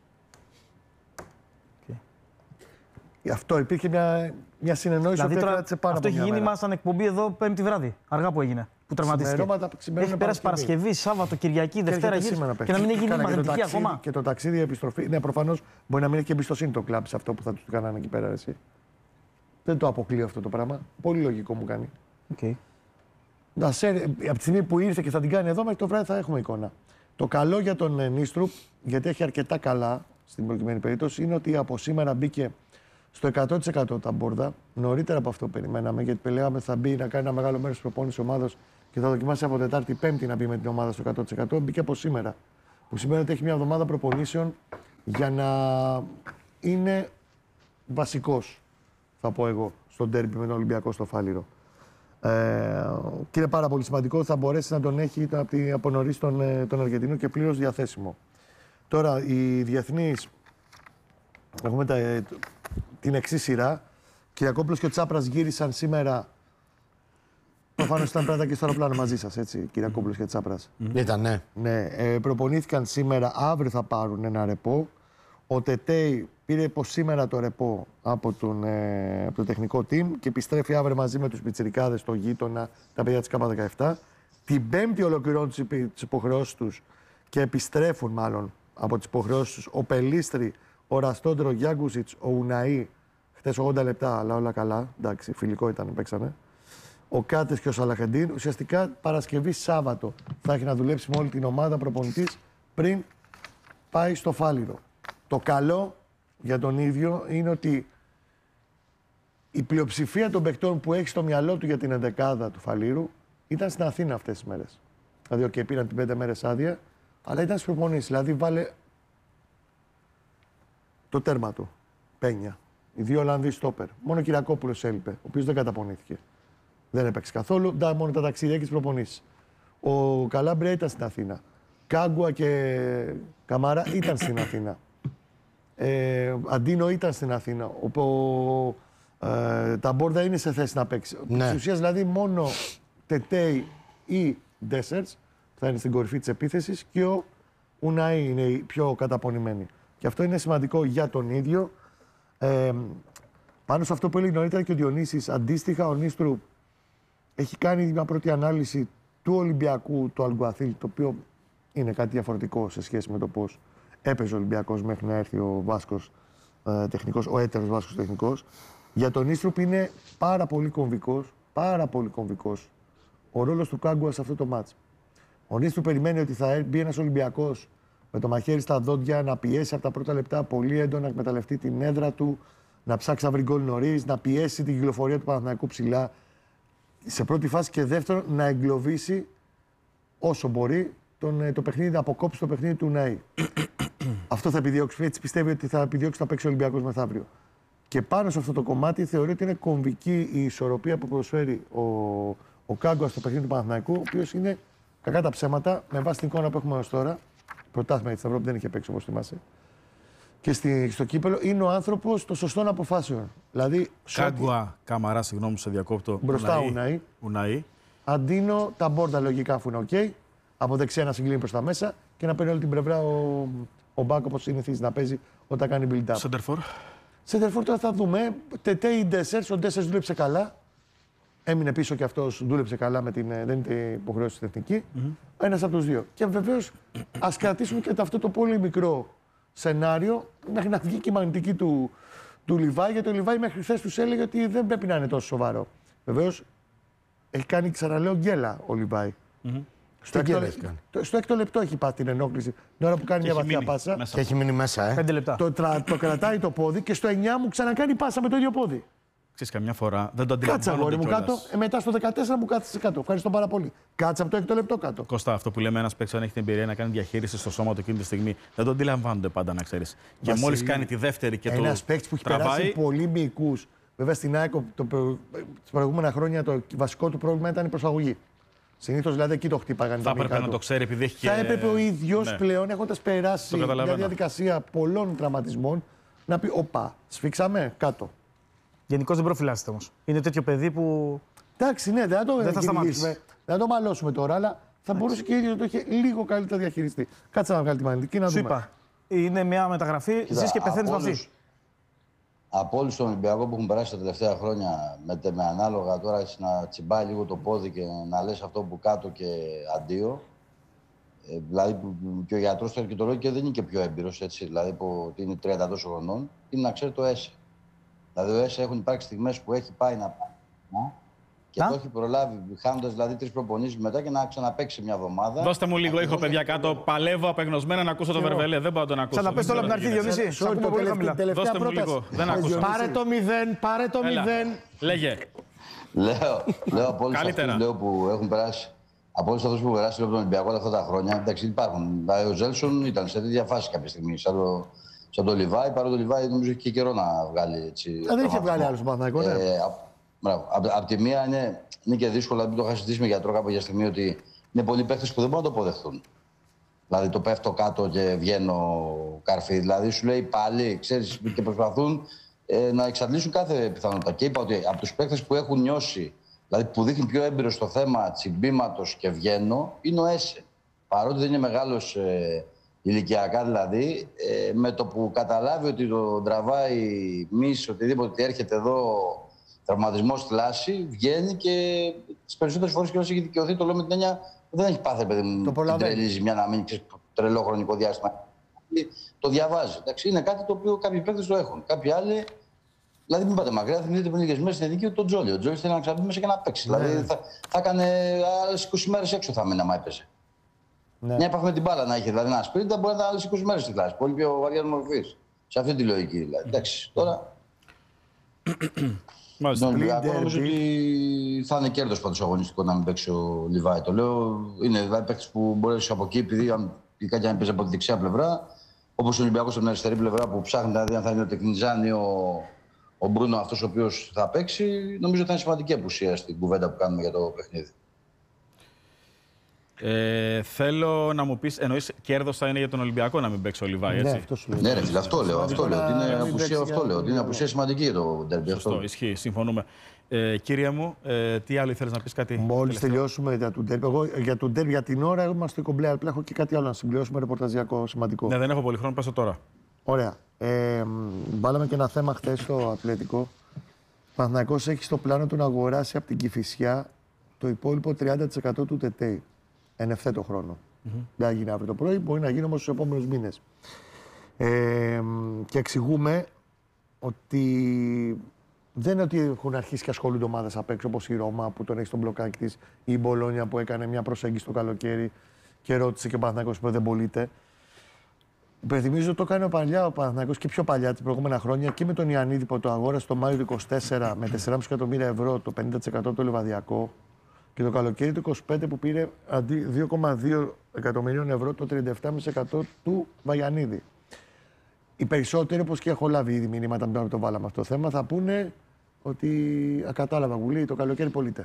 Okay. Γι' αυτό υπήρχε μια, μια συνεννόηση
δηλαδή,
που
τώρα,
κράτησε πάνω
αυτό
από
έχει
μια
γίνει
μέρα.
μας σαν εκπομπή εδώ Πέμπτη βράδυ, αργά που έγινε, που τραυματίστηκε. Έχει πέρασει Παρασκευή, Σάββατο, Κυριακή, Δευτέρα γύρισε και να μην έχει γίνει μαγνητική ακόμα.
Και το ταξίδι, η επιστροφή. Ναι, προφανώς μπορεί να μην έχει και εμπιστοσύνη το κλαμπ σε αυτό που θα του κάνανε εκεί πέρα. Εσύ. Δεν το αποκλείω αυτό το πράγμα. Πολύ λογικό μου κάνει.
Okay.
Να σε, από τη στιγμή που ήρθε και θα την κάνει εδώ, μέχρι το βράδυ θα έχουμε εικόνα. Το καλό για τον Νίστρουπ, γιατί έχει αρκετά καλά στην προκειμένη περίπτωση, είναι ότι από σήμερα μπήκε στο εκατό τοις εκατό τα μπόρδα. Νωρίτερα από αυτό περιμέναμε, γιατί πελέγαμε θα μπει να κάνει ένα μεγάλο μέρος της προπόνησης ομάδας και θα δοκιμάσει από Τετάρτη Πέμπτη να μπει με την ομάδα στο εκατό τοις εκατό. Μπήκε από σήμερα. Που σημαίνει ότι έχει μια εβδομάδα προπονήσεων για να είναι βασικός, θα πω εγώ, στο ντέρμπι με τον Ολυμπιακό στο Φάληρο. Ε, και είναι πάρα πολύ σημαντικό, θα μπορέσει να τον έχει από, τη, από νωρίς τον, τον Αργεντινό και πλήρως διαθέσιμο. Τώρα, οι διεθνείς, έχουμε τα, την εξής σειρά. Κυριακόπουλος και ο Τσάπρας γύρισαν σήμερα. Προφανώς ήταν πράτα και στο αεροπλάνο μαζί σας, έτσι, Κυριακόπουλος και Τσάπρας.
Mm. Ήταν, ναι.
Ναι, ε, προπονήθηκαν σήμερα, αύριο θα πάρουν ένα ρεπό. Ο Τετέι πήρε από σήμερα το ρεπό από, τον, ε, από το τεχνικό team και επιστρέφει αύριο μαζί με τους πιτσιρικάδες, το γείτονα, τα παιδιά της Κάπα δεκαεπτά. Την Πέμπτη ολοκληρώνουν τις υποχρεώσεις τους και επιστρέφουν μάλλον από τις υποχρεώσεις τους ο Πελίστρη, ο Ραστόντρο, ο Γιάγκουσιτς, ο Ουναή. Χτες ογδόντα λεπτά, αλλά όλα καλά. Εντάξει, φιλικό ήταν, παίξανε. Ο Κάτες και ο Σαλαχεντίν. Ουσιαστικά Παρασκευή Σάββατο θα έχει να δουλέψει με όλη την ομάδα προπονητής πριν πάει στο Φάληρο. Το καλό για τον ίδιο είναι ότι η πλειοψηφία των παικτών που έχει στο μυαλό του για την εντεκάδα του Φαλήρου ήταν στην Αθήνα αυτές τις μέρες. Δηλαδή, okay, πήραν την πέντε μέρες άδεια, αλλά ήταν στις προπονήσεις. Δηλαδή, βάλε το τέρμα του, Πένια. Οι δύο Ολλανδοί στόπερ. Μόνο ο Κυριακόπουλος έλειπε, ο οποίος δεν καταπονήθηκε. Δεν έπαιξε καθόλου. Ντά, μόνο τα ταξίδια και τις προπονήσεις. Ο Καλάμπρια ήταν στην Αθήνα. Κάγκουα και Καμάρα ήταν στην Αθήνα. Ε, Αντίνο ήταν στην Αθήνα. Ο, ο, ε, τα Μπόρδα είναι σε θέση να παίξει.
Ναι.
Στην ουσία δηλαδή μόνο Τετέι ή Ντέσσερτς θα είναι στην κορυφή της επίθεσης και ο Ουναή είναι οι πιο καταπονημένοι. Και αυτό είναι σημαντικό για τον ίδιο. Ε, πάνω σε αυτό που έλεγε νωρίτερα και ο Διονύσης, αντίστοιχα ο Νίστρου έχει κάνει μια πρώτη ανάλυση του Ολυμπιακού του Αλγκουαθίλ, το οποίο είναι κάτι διαφορετικό σε σχέση με το πώς έπαιζε ο Ολυμπιακός μέχρι να έρθει ο Βάσκος ε, τεχνικός, ο έτερος Βάσκος τεχνικός. Για τον Νίστρου είναι πάρα πολύ κομβικός, πάρα πολύ κομβικός ο ρόλος του Κάγκουα σε αυτό το μάτς. Ο Νίστρου περιμένει ότι θα μπει ένας Ολυμπιακός με το μαχαίρι στα δόντια, να πιέσει από τα πρώτα λεπτά πολύ έντονα, να εκμεταλλευτεί την έδρα του, να ψάξει να βρει γκολ νωρίς, να πιέσει την κυκλοφορία του Παναθηναϊκού ψηλά. Σε πρώτη φάση και δεύτερον, να εγκλωβίσει όσο μπορεί τον, το παιχνίδι, να αποκόψει το παιχνίδι του Ουναή. Αυτό θα επιδιώξει. Έτσι πιστεύει ότι θα επιδιώξει να παίξει ο Ολυμπιακός μεθαύριο. Και πάνω σε αυτό το κομμάτι θεωρεί ότι είναι κομβική η ισορροπία που προσφέρει ο, ο Κάγκουα στο παιχνίδι του Παναθηναϊκού, ο οποίος είναι κακά τα ψέματα, με βάση την εικόνα που έχουμε έως τώρα. Πρωτάθλημα στην Ευρώπη δεν είχε παίξει όπως θυμάσαι. Και στη, στο κύπελο είναι ο άνθρωπος των σωστών αποφάσεων. Δηλαδή,
Κάγκουα, Καμαρά, συγγνώμη, σε διακόπτω.
Μπροστά Ουναή.
Ουναή.
Αντίνο, τα Μπόρδα λογικά αφού είναι οκ. Okay. Από δεξιά να συγκλίνει προς τα μέσα και να παίρνει όλη την πλευρά ο, ο Μπάκ όπως συνηθίζει να παίζει όταν κάνει build-up.
Σέντερφορ.
Σέντερφορ τώρα θα δούμε. Τετέι Ντέσσερτς, ο Ντέσσερτς δούλεψε καλά. Έμεινε πίσω και αυτός δούλεψε καλά, με την, δεν είναι υποχρέωση στην εθνική. Mm-hmm. Ένας από τους δύο. Και βεβαίως ας κρατήσουμε και αυτό το πολύ μικρό σενάριο μέχρι να βγει και η μαγνητική του, του Λιβάη. Γιατί ο Λιβάη μέχρι χθες τους έλεγε ότι δεν πρέπει να είναι τόσο σοβαρό. Βεβαίως έχει κάνει, ξαναλέω, γκέλα ο Λιβάη. Mm-hmm. Στο, έκτο, το, στο έκτο λεπτό έχει πάθει την ενόχληση. Την ώρα που κάνει και μια βαθιά πάσα.
Μέσα. Και έχει μείνει μέσα, ε.
Πέντε λεπτά.
Το, τρα, το κρατάει το πόδι και στο εννιά μου ξανακάνει πάσα με το ίδιο πόδι.
Ξέρεις, καμιά φορά δεν το
Κάτσα,
αντιλαμβάνονται
αγόρι μου κάτω. Ε, μετά στο δεκατέσσερα μου κάθεσαι κάτω. Ευχαριστώ πάρα πολύ. Κάτσα από το έκτο λεπτό κάτω.
Κώστα, αυτό που λέμε, ένας παίκτης αν έχει την εμπειρία να κάνει διαχείριση στο σώμα του εκείνη τη στιγμή, δεν το αντιλαμβάνονται πάντα, να ξέρεις. Και μόλις κάνει τη δεύτερη και το.
Ένας παίκτης που έχει
τραβάει...
περάσει πολύ μυϊκούς. Βέβαια στην ΑΕΚ τα προηγούμενα χρόνια το βασικό του πρόβλημα ήταν η προσαγωγή. Συνήθως δηλαδή εκεί το χτύπαγαν.
Θα έπρεπε να το ξέρει επειδή έχει και.
Θα έπρεπε ο ίδιος, ναι, πλέον έχοντας περάσει μια διαδικασία πολλών τραυματισμών να πει: Οπα, σφίξαμε κάτω.
Γενικώς δεν προφυλάσσεται όμως. Είναι τέτοιο παιδί που.
Εντάξει, ναι, δεν θα το
δεν θα σταματήσουμε.
Δεν θα το μαλώσουμε τώρα, αλλά θα μπορούσε και ο ίδιος να το είχε λίγο καλύτερα διαχειριστεί. Κάτσε να βγάλει τη μαγνητική να δούμε.
Σου είπα. Είναι μια μεταγραφή, ζεις και πεθαίνεις με αυτή.
Από όλους τον Ολυμπιακό που έχουν περάσει τα τελευταία χρόνια, με, με ανάλογα τώρα να τσιμπάει λίγο το πόδι και να λες αυτό που κάτω και αντίο. Ε, δηλαδή και ο γιατρός το αρχιτολόγο και δεν είναι και πιο έμπειρος, έτσι, δηλαδή που είναι τριάντα τόσο χρονών, είναι να ξέρει το ΕΣΕ. Δηλαδή ο ΕΣΕ έχουν υπάρξει στιγμές που έχει πάει να πάει Και
Α?
το έχει προλάβει, χάνοντας δηλαδή τρεις προπονήσεις μετά και να ξαναπαίξει μια εβδομάδα.
Δώστε μου λίγο ήχο, παιδιά, κάτω. Παλεύω απεγνωσμένα να ακούσω το Βερβελέ. Δεν πάω να τον ακούσω.
Ξαναπες το όλο από την αρχή, Διονύση. Σ' ακούμε πολύ χαμηλά.
Δώστε μου λίγο. Δεν άκουσα.
Πάρε το μηδέν, πάρε το
Έλα.
μηδέν.
Λέγε.
Λέω, λέω από όλους
Καλύτερα.
αυτούς λέω, που έχουν περάσει. Από όλους αυτούς που έχουν περάσει από τον Ολυμπιακό όλα αυτά τα χρόνια, εντάξει, υπάρχουν. Δηλαδή, ο Ζέλσον ήταν σε τέτοια φάση κάποια στιγμή, σαν το, σαν το Λιβάη. Παρότι το Λιβάι νομίζω έχει και καιρό να βγάλει έτσι.
Ε, δεν είχε βγάλει άλλο στον Παναθηναϊκό, ναι.
Ε, απ' απ' απ' τη μία είναι, είναι και δύσκολο, μην το είχα συζητήσει με γιατρό κάποια στιγμή, ότι είναι πολλοί παίχτες που δεν μπορούν να το αποδεχτούν. Δηλαδή το πέφτω κάτω και βγαίνω καρφί. Δηλαδή σου λέει πάλι, ξέρεις, και προσπαθούν ε, να εξαντλήσουν κάθε πιθανότητα. Και είπα ότι από τους παίχτες που έχουν νιώσει, δηλαδή που δείχνει πιο έμπειρο στο θέμα τσιμπήματος και βγαίνω, είναι ο Έσε. Παρότι δεν είναι μεγάλος ε, ηλικιακά δηλαδή, ε, με το που καταλάβει ότι το τραβάει μυς, οτιδήποτε έρχεται εδώ τραυματισμός θλάση, βγαίνει και τις περισσότερες φορές και όσο έχει δικαιωθεί, το λέω με την έννοια δεν έχει πάθει παιδί μου την τρελή ζημιά να μείνει ξέρεις, τρελό χρονικό διάστημα. Το διαβάζει. Εντάξει, είναι κάτι το οποίο κάποιοι παίκτες το έχουν. Κάποιοι άλλοι, δηλαδή μην πάτε μακριά, θυμηθείτε πριν λίγες μέρες στην Εθνική τον Τζόλι. Ο Τζόλι θέλει να ξαναμπεί μέσα και να παίξει. Ναι. Δηλαδή θα, θα έκανε άλλες είκοσι μέρες έξω θα μείνει άμα έπαιζε. Ναι. Μια επαφή με την μπάλα να είχε, δηλαδή ένα σπίτι, μπορεί να ήταν άλλες είκοσι μέρες στη κλάση. Πολύ πιο βαριά μορφή. Σε αυτή τη λογική δηλαδή. Εντάξει, τώρα.
Μάλιστα.
Νομίζω ότι θα είναι κέρδος πάντως αγωνιστικό να μην παίξει ο Λιβάη. Το λέω, είναι δηλαδή παίκτης που μπορεί από εκεί, επειδή αν, ειδικά και αν παίζει από τη δεξιά πλευρά, όπως ο Ολυμπιακός από την αριστερή πλευρά που ψάχνει να δει αν θα είναι ο Τεκνιζάν ή ο, ο Μπρούνο αυτός ο οποίος θα παίξει, νομίζω ότι θα είναι σημαντική απουσία στην κουβέντα που κάνουμε για το παιχνίδι.
Ε, θέλω να μου πεις, εννοείς κέρδος θα είναι για τον Ολυμπιακό να μην παίξει ο Λιβάη, έτσι.
Ναι, αυτό σου λέω.
Ναι, ρε φίλε, αυτό λέω. Αυτό λέω. Ότι είναι απουσία, αυτό λέω. Ότι είναι απουσία σημαντική για το ντέρμπι.
Σωστό, ισχύει, συμφωνούμε. Ε, κύριε μου, ε, τι άλλο ήθελες να πεις, κάτι.
Μόλις τελειώσουμε για το ντέρμπι. Εγώ για το ντέρμπι για την ώρα είμαστε κομπλέ. Απλά έχω και κάτι άλλο να συμπληρώσουμε ρεπορταζιακό σημαντικό.
Ναι, δεν έχω πολύ χρόνο, πες το τώρα.
Ωραία. Ε, βάλαμε και ένα θέμα χθες στο Αθλητικό. Ο Παναθηναϊκός έχει στο πλάνο του να αγοράσει από την Κηφισιά το υπόλοιπο τριάντα τοις εκατό του ΤΕΤΕΙ. Εν ευθέτω χρόνο. Mm-hmm. Δεν θα γίνει αύριο το πρωί, μπορεί να γίνει όμως στους επόμενους μήνες. Ε, και εξηγούμε ότι δεν είναι ότι έχουν αρχίσει και ασχολούνται ομάδες απ' έξω, όπως η Ρώμα που τον έχει στο μπλοκάκι της, ή η Μπολόνια που έκανε μια προσέγγιση το καλοκαίρι και ρώτησε και ο Παναθηναϊκός που δεν πωλείται. Υπενθυμίζω το κάνει παλιά ο Παναθηναϊκός και πιο παλιά τις προηγούμενα χρόνια και με τον Ιαννίδη που το αγόρασε το Μάιο του είκοσι τέσσερα με τέσσερα κόμμα πέντε εκατομμύρια ευρώ, το πενήντα τοις εκατό το Λεβαδιακό. Και το καλοκαίρι του είκοσι πέντε που πήρε αντί δύο κόμμα δύο εκατομμυρίων ευρώ το τριάντα επτά κόμμα πέντε τοις εκατό του Βαγιανίδη. Οι περισσότεροι, όπως και έχω λάβει ήδη μηνύματα μετά που το βάλαμε αυτό το θέμα, θα πούνε ότι ακατάλαβα γουλή, το καλοκαίρι πωλείται.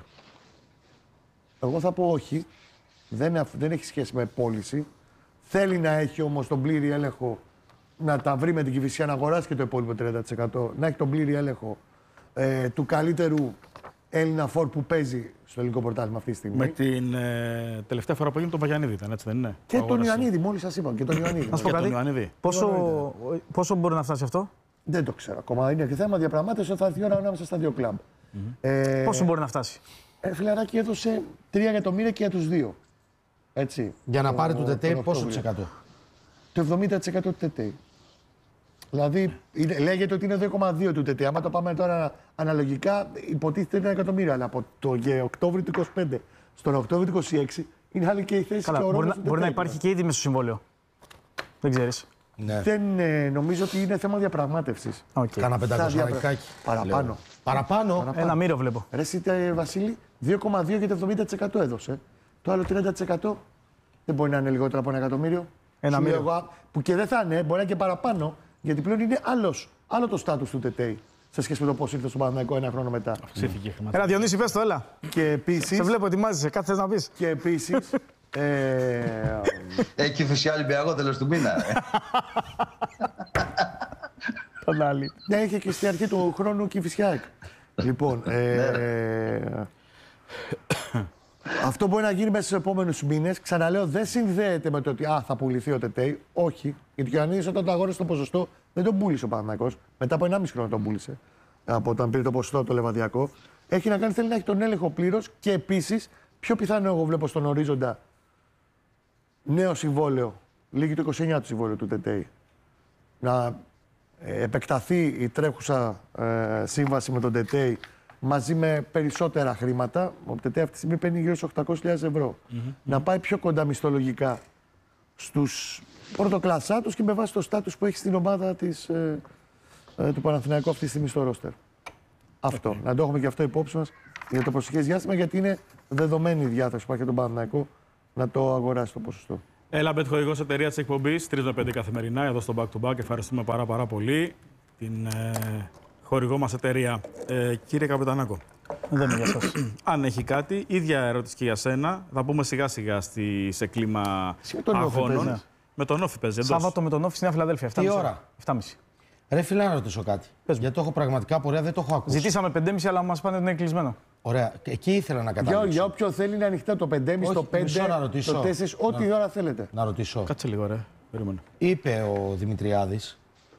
Εγώ θα πω όχι, δεν, δεν έχει σχέση με πώληση. Θέλει να έχει όμως τον πλήρη έλεγχο, να τα βρει με την Κηφισιά, να αγοράσει και το υπόλοιπο τριάντα τοις εκατό, να έχει τον πλήρη έλεγχο ε, του καλύτερου Έλληνα φόρ που παίζει στο ελληνικό πρωτάθλημα αυτή τη στιγμή.
Με την ε, τελευταία φορά που έγινε τον Βαγιανίδη ήταν, έτσι δεν είναι.
Και τον Ιωαννίδη, μόλις σας είπα. Και τον Ιωαννίδη.
Να σου πω
Και τον
κάτι.
Ιωαννίδη.
Πόσο, πόσο μπορεί να φτάσει αυτό,
Δεν το ξέρω ακόμα. Είναι και θέμα διαπραγμάτευση. Θα έρθει η ώρα ανάμεσα στα δύο κλαμπ.
Mm-hmm.
Ε,
πόσο μπορεί να φτάσει.
Ε, φιλαράκι έδωσε τρία εκατομμύρια και για τους δύο. Έτσι.
Για να
το,
πάρει το ΤΕΤΕΙ, πόσο
Οκτώβριο.
τοις εκατό.
Το εβδομήντα τοις εκατό του ΤΕΤΕΙ. Δηλαδή είναι, λέγεται ότι είναι δύο κόμμα δύο του ΤΕΤΕΙ. Άμα το πάμε τώρα αναλογικά, υποτίθεται είναι ένα εκατομμύριο. Αλλά από το Οκτώβριο του είκοσι πέντε στον Οκτώβριο του είκοσι έξι είναι άλλη και η θέση
Καλά,
και ο
μπορεί,
ρόλος
να,
του
μπορεί να
ΤΕΤΕΙ.
υπάρχει και ήδη μέσα στο συμβόλαιο. Δεν ξέρεις.
Ναι.
Δεν ε, νομίζω ότι είναι θέμα διαπραγμάτευσης.
Okay.
Κάνα πεντακόσια.
Παραπάνω.
Παραπάνω.
Ένα μύρο βλέπω.
Ρε εσύ, ε, Βασίλη, δύο κόμμα δύο και το εβδομήντα τοις εκατό έδωσε. Το άλλο τριάντα τοις εκατό δεν μπορεί να είναι λιγότερο από ένα εκατομμύριο.
Ένα
Σου λέω
μύρο.
εγώ, που και δεν θα είναι, μπορεί να είναι και παραπάνω, γιατί πλέον είναι άλλος, άλλο το στάτους του ΤΕΤΕΙ σε σχέση με το πώς ήρθε στο Παναθηναϊκό ένα χρόνο μετά.
Αυξήθηκε η χρηματοδότηση.
Έλα, Διονύση, πες το, έλα.
Και επίσης.
Σε βλέπω, ετοιμάζεσαι. Κάτι θες να πεις.
Και επίσης. ε,
Έχει φυσικά Ολυμπιακό τέλος του μήνα.
Τον άλλη. Ναι, είχε και στην αρχή του χρόνου Κηφισιάκ. Λοιπόν, ε, αυτό μπορεί να γίνει μέσα στους επόμενους μήνες. Ξαναλέω, δεν συνδέεται με το ότι α, θα πουληθεί ο ΤΕΤΕΙ. Όχι. Γιατί ο Ιωαννίδης όταν το αγόρασε το ποσοστό δεν τον πούλησε ο Παναθηναϊκός. Μετά από ενάμιση χρόνο τον πούλησε. Από όταν πήρε το ποσοστό το Λεβαδιακό. Έχει να κάνει, θέλει να έχει τον έλεγχο πλήρως και επίσης, πιο πιθανό εγώ βλέπω στον ορίζοντα νέο συμβόλαιο. Λήγει το είκοσι εννιά του συμβόλαιο του ΤΕΤΕΙ. Να επεκταθεί η τρέχουσα ε, σύμβαση με τον ΤΕΤΕΙ, μαζί με περισσότερα χρήματα. Ο ΤΕΤΕ αυτή τη στιγμή παίρνει γύρω στους οκτακόσιες χιλιάδες ευρώ. Mm-hmm. Να πάει πιο κοντά μισθολογικά στους πρωτοκλασσάτους και με βάση το στάτους που έχει στην ομάδα της, ε, ε, του Παναθηναϊκού αυτή τη στιγμή στο ρόστερ. Αυτό. Okay. Να το έχουμε και αυτό υπόψη μας για το προσεχές διάστημα, γιατί είναι δεδομένη η διάθεση που υπάρχει για τον Παναθηναϊκό να το αγοράσει το ποσοστό.
Έλαμπετ, χορηγός εταιρεία της εκπομπής, τρεις με πέντε καθημερινά, εδώ στο Back to Back. Ευχαριστούμε πάρα, πάρα πολύ την ε, χορηγό μας εταιρεία. Ε, κύριε Καπετανάκο,
Δεν είναι για σας.
αν έχει κάτι, ίδια ερώτηση και για σένα. Θα πούμε σιγά σιγά στη, σε κλίμα
με τον Όφη
αγώνων.
παίζει, ναι.
Με τον Όφη παίζει. εντός.
Σάββατο με τον Όφη στη Νέα Φιλαδέλφια.
Τι ώρα?
εφτά και μισή.
Ρε φίλε, να ρωτήσω κάτι. Γιατί το έχω πραγματικά πορεία, δεν το έχω ακούσει.
Ζητήσαμε πέντε και μισή, αλλά μας πάνε ότι είναι κλεισμένο.
Ωραία. Εκεί ήθελα να
Για,
καταλήξω.
για όποιον θέλει είναι ανοιχτά το πέντε και μισή,
Όχι,
το πέντε,
μισό να ρωτήσω.
το τέσσερα, ό,τι ώρα θέλετε.
Να ρωτήσω.
Κάτσε λίγο, ρε. Περίμενε.
Είπε ο Δημητριάδης.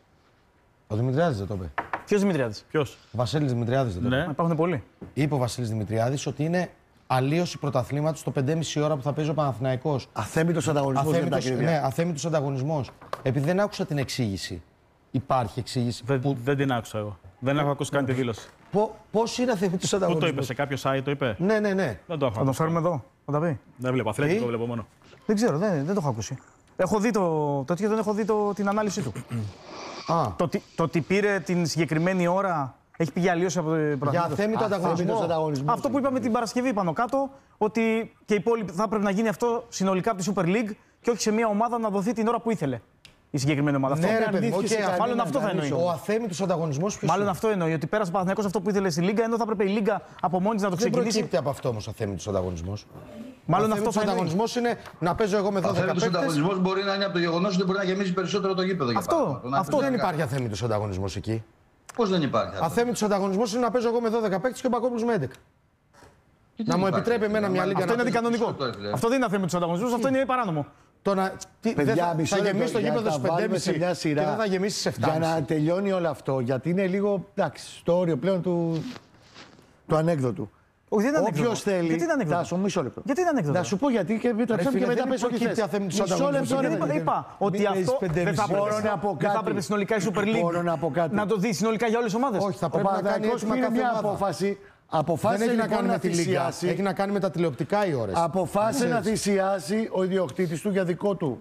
Ο Δημητριάδης δεν το είπε.
Ποιος Δημητριάδης?
Ποιος?
Ο Βασίλης Δημητριάδης δεν το είπε.
Ναι.
Μα υπάρχουν πολλοί.
Είπε ο Βασίλης Δημητριάδης ότι είναι αλλίωση πρωταθλήματος το πέντε και μισή ώρα που θα παίζει ο Παναθηναϊκός.
Αθέμητος ανταγωνισμός για τα
Αθέμητος,
ακρίβεια.
ναι, αθέμητος ανταγωνισμός. Επειδή δεν άκουσα την εξήγηση. Υπάρχει εξήγηση.
Δεν,
Που,
δεν την άκουσα εγώ. Δεν έχω ακούσει καν τη δήλωση.
πο- πώς είναι αθέμητος
Πού το
ανταγωνισμός.
είπε, σε κάποιο site το είπε?
Ναι, ναι, ναι.
Δεν το έχω
Θα τον
ακούσει.
φέρουμε εδώ, θα τα πει.
Δεν βλέπω. Αθλητικό
Τι?
βλέπω μόνο.
Δεν ξέρω, δεν, δεν το έχω ακούσει. Έχω δει το τέτοιο, δεν έχω δει το, την ανάλυση του.
Α,
το, ότι- το ότι πήρε την συγκεκριμένη ώρα έχει πει για αλλίωση από το
για
πρωταθλήματος.
αθέμητο
Αθέμητος
ανταγωνισμό.
ανταγωνισμός.
Αυτό που είπαμε την Παρασκευή πάνω κάτω, ότι και οι υπόλοιποι θα πρέπει να γίνει αυτό συνολικά από τη Super League και όχι σε μια ομάδα να δοθεί την ώρα που ήθελε η συγκεκριμένη ομάδα.
Ναι,
αυτό.
ρε παιδί μου,
αρνήθηκε
οκ,
σε
αυτό-
Μάλλον αυτό θα
κανένα,
εννοεί.
Ο αθέμητος ανταγωνισμός ποιος
Μάλλον
είναι?
αυτό εννοεί, ότι πέρασε ο Παναθηναϊκός αυτό που ήθελε στη Λίγκα, ενώ θα έπρεπε η Λίγκα από μόνη της να το
Δεν
ξεκινήσει.
προκύπτει από αυτό όμως ο αθέμητος ανταγωνισμός.
Μάλλον
ο
αυτό θα εννοεί.
ανταγωνισμός είναι να παίζω εγώ με δώδεκα
Αθέμητος
παίκτες.
ανταγωνισμός μπορεί να είναι από το γεγονός ότι μπορεί να γεμίσει περισσότερο το γήπεδο. για
Αυτό,
παράδειγμα. Το να
Αυτό
αφήσει
δεν
να
υπάρχει αθέμητος ανταγωνισμός εκεί.
κάνει. Πώς δεν υπάρχει αυτό?
Αθέμητος ανταγωνισμός είναι να παίζω εγώ με δώδεκα παίκτες και ο Μπακόπουλος με έντεκα.
Γιατί
Να
δεν
μου
υπάρχει,
επιτρέπει εμένα μια
Μα-
λίγα
Αυτό
να
είναι
παίζει
αντικανονικό.
περισσότερο, ρε.
Αυτό δεν είναι αθέμητος ανταγωνισμός, αυτό είναι παράνομο.
Το να... τι,
Παιδιά,
δεν θα,
μισό
θα
λεπτό,
γεμίσει το
για να
γήπεδο
τα
στις
βάλουμε
πέντε και
σε μια
μισή και
σειρά.
δεν θα γεμίσει στις
Για
εφτά.
να τελειώνει όλο αυτό, γιατί είναι λίγο εντάξει, στο όριο πλέον του, του ανέκδοτου.
Όχι, δεν είναι
Όποιος
ανέκδοτο.
θέλει.
Γιατί είναι ανέκδοτο?
Θα σου μισό λεπτό.
Γιατί είναι ανέκδοτο?
Να σου πω γιατί και επιτρέψτε μου και
φίλε,
μετά
δεν
πες ό,τι
προκύπτει
θες.
αθέμητος
Μισό
ανταγωνισμός.
λεπτό, ρε
Γιατί
παιδί.
είπα, είπα ότι
Μην
αυτό
παίζεις πέντε
δεν θα
μισή.
έπρεπε,
Μπορώ να πω
δεν θα
κάτι.
έπρεπε συνολικά η Super League
Μπορώ να πω κάτι.
να το δει συνολικά για όλες τις ομάδες.
Όχι, θα
Ο
πρέπει να κάνει
Παναθηναϊκός
έτοιμα
πήρε
κάθε
μια
ομάδα.
απόφαση.
Δεν
Αποφάσισε
έχει να
λοιπόν
κάνει
να
με τη Λίγκα.
θυσιάσει.
Έχει να κάνει με τα τηλεοπτικά οι ώρες.
Αποφάσισε να
Ξέρεις.
θυσιάσει ο ιδιοκτήτης του για δικό του.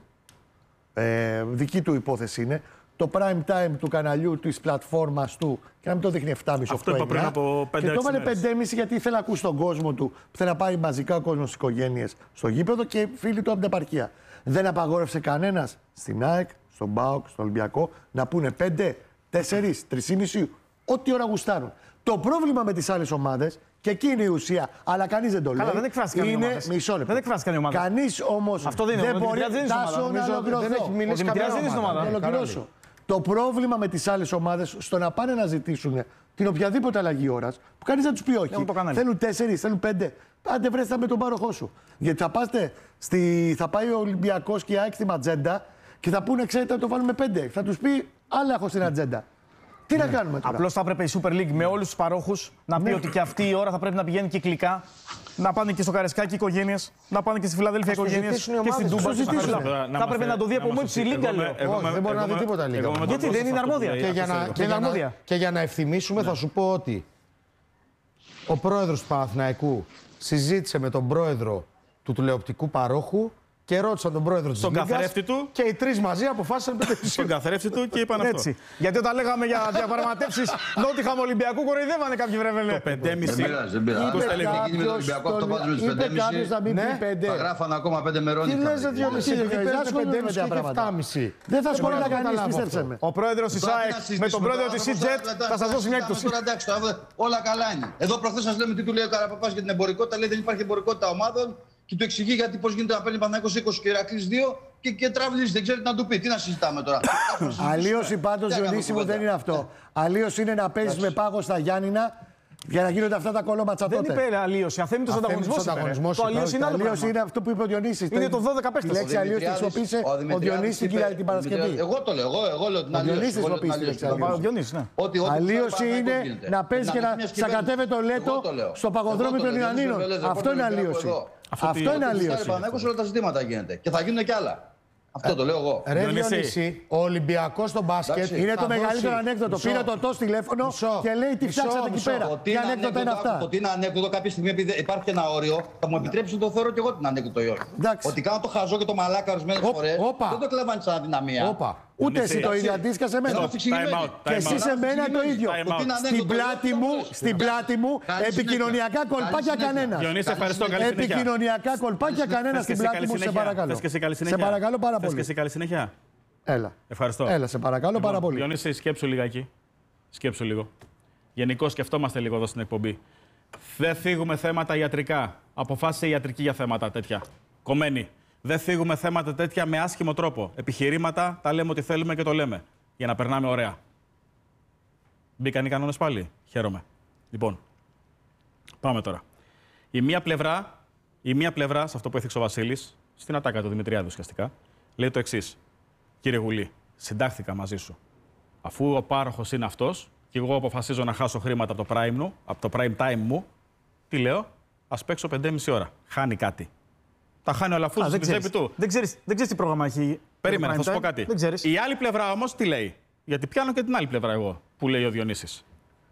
Ε, δική του υπόθεση είναι. Το prime time του καναλιού της πλατφόρμας του και να μην το δείχνει εφτά και μισή
Αυτό είπα πριν από πέντε
Και το
έξι
έβαλε
μέρες.
πέντε και μισή γιατί ήθελε να ακούσει τον κόσμο του που θέλει να πάρει μαζικά ο κόσμος στις οικογένειες στο γήπεδο και φίλοι του από την επαρχία. Δεν απαγόρευσε κανένας στην ΑΕΚ, στον ΠΑΟΚ, στον Ολυμπιακό να πούνε πέντε, τέσσερα, τρία και μισή, ό,τι ώρα γουστάρουν. Το πρόβλημα με τις άλλες ομάδες, και εκεί είναι η ουσία, αλλά κανείς δεν το λέει.
Καλά, δεν εκφράστηκαν οι
είναι
ομάδες.
μισό λεπτό.
Δεν εκφράστηκαν οι ομάδες.
Κανείς όμως
Αυτό δεν είναι. Ο
δεν μπορεί
Δημητριάδης δεν είναι στην
Τάσο,
ομάδα.
να
Νομίζω
ολοκληρωθώ.
δεν έχει μιλήσει
Ο Δημητριάδης
καμία
δεν είναι στην
ομάδα.
ομάδα.
Να ολοκληρώσω. Το πρόβλημα με τις άλλες ομάδες στο να πάνε να ζητήσουν την οποιαδήποτε αλλαγή ώρας, που κανείς δεν τους πει όχι.
Έχουν το κανάλι.
Θέλουν τέσσερις, θέλουν πέντε. Άντε βρέστε με τον πάροχό σου. Γιατί θα, πάστε στη... θα πάει ο Ολυμπιακός και η ΑΕΚ στη ματζέντα και θα πούνε, ξέρετε, να το βάλουμε πέντε. Θα τους πει, άλλα έχω στην ατζέντα. Τι να κάνουμε τώρα.
Απλώς θα έπρεπε η Super League με όλους τους παρόχους να πει ότι και αυτή η ώρα θα πρέπει να πηγαίνει κυκλικά. Να πάνε και στο Καρεσκάκι οι οικογένειες, να πάνε και στη Φιλαδέλφια οι
Ας το
οικογένειες
ζητήσουν οι
και στην
ομάδες,
Τούμπα.
ας το ζητήσουν.
Θα έπρεπε να το δει από μόνη της η Λίγκα, λέω.
Όχι, δεν μπορεί να δει τίποτα Λίγκα.
Γιατί δεν είναι αρμόδια.
Και για, να, και,
είναι
για να,
αρμόδια.
και για να ευθυμίσουμε θα σου πω ότι ο πρόεδρος του Παναθηναϊκού συζήτησε με τον πρόεδρο του τηλεοπτικού παρόχου και ρώτησαν τον πρόεδρο της
Στον
Λίγκας
καθρέφτη του.
και οι τρεις μαζί αποφάσισαν πέντε μισή.
Στον καθρέφτη του και είπαν αυτό.
Έτσι. Γιατί όταν λέγαμε για διαπραγματεύσεις Νότιχαμ Ολυμπιακού, κοροϊδεύανε κάποιοι βρεβελέ.
πέντε και μισή.
Δεν πειράζει, δεν πειράζει.
Είπε
Πώς θα γίνει με τον
κάποιος
Ολυμπιακό, αυτό
στον-
πάντως με τις
είπε
πέντε και
κάποιος να
μισή.
μην
Ναι.
πει πέντε.
Θα γράφανε ακόμα πέντε μερών.
Τι λες, δεν
Εσύ,
δεν
δεν
παίζουν
ασχολούνται
πέντε
με
μισή
τέτοια
και
πράγματα.
εφτά και μισή.
Δεν θα ασχολούνται
μπορώ να
κανείς,
καταλάβω
πίστεψε
αυτό.
με.
Ο πρόεδρος της ΑΕΚ με τον πρόεδρο της EasyJet θα σας δώσει μια έκπτωση.
Τώρα εντάξει, τώρα όλα καλά είναι. Εδώ προχθές σας λέμε τι του λέει ο Καραπαπάς για την εμπορικότητα. Λέει δεν υπάρχει εμπορικότητα ομάδων και του εξηγεί γιατί πώς γίνεται να παίρνει Παναθηναϊκός είκοσι και Ηρακλής δύο και, και τραβλίζει. Δεν ξέρει τι να του πει. Τι να συζητάμε τώρα.
Αλλίωση πάντως,
Τι να
Διονύση μου,
κάνουμε
δεν είναι αυτό. Αλλίωση είναι να παίζεις με πάγο στα Γιάννηνα για να γίνονται αυτά τα κολόματσα
Δεν
τότε.
είπε αλλίωση, αθέμητος ανταγωνισμός. είπε, ρε.
ανταγωνισμός
Το
είπε.
αλλίωση είναι άλλο
Αλλίωση
πράγμα.
είναι αυτό που είπε ο Διονύσης.
Είναι το δώδεκα παίκτες.
Τη λέξη
Ο
αλλίωση τη
Δημητριάδης-
χρησιμοποίησε ο
Δημητριάδης
Διονύσης την,
είπε-
Κυριακή- την Παρασκευή.
Εγώ το λέω, εγώ, εγώ λέω την
Ο
αλλίωση.
Διονύσης
εγώ λέω την
χρησιμοποίησε τη λέξη
αλλίωση.
Ο Διονύσης, ναι.
Ότι, ό,τι
Αλλίωση
πάει
είναι
Παναθηναϊκός γίνεται.
να παίζει και να
μια κυβέρνηση-
σακατεύει το λέτο
Εγώ το λέω.
στο παγοδρόμιο
Εγώ το
των
λέω.
Ιωαννίνων.
Δεν
Αυτό είναι
Ολυμπιακό
αλλίωση.
εδώ.
Αυτό είναι
Ότι
αλλίωση.
Παναθηναϊκός όλα τα ζητήματα γίνεται. Και θα γίνουν και άλλα. Αυτό το λέω εγώ.
Ρε
Διονύση.
Διονύση, ο Ολυμπιακός στο μπάσκετ
Εντάξει.
Είναι
θα
το μεγαλύτερο
δώσει-
ανέκδοτο.
Μισό.
Πήρε το τος τηλέφωνο
Μισό.
και λέει τι
Μισό,
φτιάξατε εκεί
μισό.
πέρα.
Ότι
Τι
είναι
ανέκδοτα είναι
ανέκδοτο,
αυτά.
ότι είναι ανέκδοτο κάποια στιγμή, επειδή υπάρχει ένα όριο, θα μου επιτρέψουν το θεωρώ και εγώ την ανέκδοτο ή όχι.
Εντάξει.
Ότι κάνω το χαζό και το μαλάκα ορισμένε
Οπ,
φορέ.
όπα.
Δεν το κλέβανε σαν αδυναμία.
Όπα.
Ούτε εσύ το ίδιο
Εντάξει.
αντίστοιχα σε
Εδώ
μένα.
αφιξηγημένη.
Time out, time
Και εσύ
out.
σε μένα το ίδιο.
Time out.
Ότι είναι
Στην
ανέκδοτο,
πλάτη
λέω,
μου,
το λέω.
στην πλάτη μου,
Καλή
επικοινωνιακά
συνέχεια.
κολπάκια
Καλή
κανένα.
Διονύση, ευχαριστώ. Καλή συνέχεια.
Επικοινωνιακά κολπάκια κανένα
Θες και
στην
εσύ
πλάτη
καλή
μου, σε
συνέχεια?
παρακαλώ.
Θες και εσύ καλή
Σε
συνέχεια?
παρακαλώ πάρα
Θες και
πολύ.
εσύ καλή συνέχεια?
Έλα.
Ευχαριστώ.
Έλα, σε παρακαλώ πάρα πολύ.
Διονύση, σκέψου λιγάκι. Σκέψου λίγο. Γενικώς σκεφτόμαστε λίγο εδώ στην εκπομπή. Δεν θίγουμε θέματα ιατρικά. Αποφάσισε η ιατρική για θέματα τέτοια. Κομμένη. Δεν θίγουμε θέματα τέτοια με άσχημο τρόπο. Επιχειρήματα τα λέμε ότι θέλουμε και το λέμε. Για να περνάμε ωραία. Μπήκαν οι κανόνες πάλι. Χαίρομαι. Λοιπόν, πάμε τώρα. Η μία πλευρά, η μία πλευρά σε αυτό που έθιξε ο Βασίλης, στην ατάκα του Δημητριάδη ουσιαστικά, λέει το εξής. Κύριε Γουλή, συντάχθηκα μαζί σου. Αφού ο πάροχος είναι αυτός και εγώ αποφασίζω να χάσω χρήματα από το prime, μου, από το prime time μου, τι λέω, ας παίξω πέντε και μισή ώρα. Χάνει κάτι. Τα χάνει ο
Α,
Αλαφούζος
δεν
στην τσέπη
ξέρεις.
του.
Δεν ξέρεις, δεν ξέρεις τι πρόγραμμα έχει.
Περίμενε,
το
θα σου
prime
πω
time.
κάτι.
Δεν ξέρεις.
Η άλλη πλευρά όμως τι λέει. Γιατί πιάνω και την άλλη πλευρά εγώ, που λέει ο Διονύσης.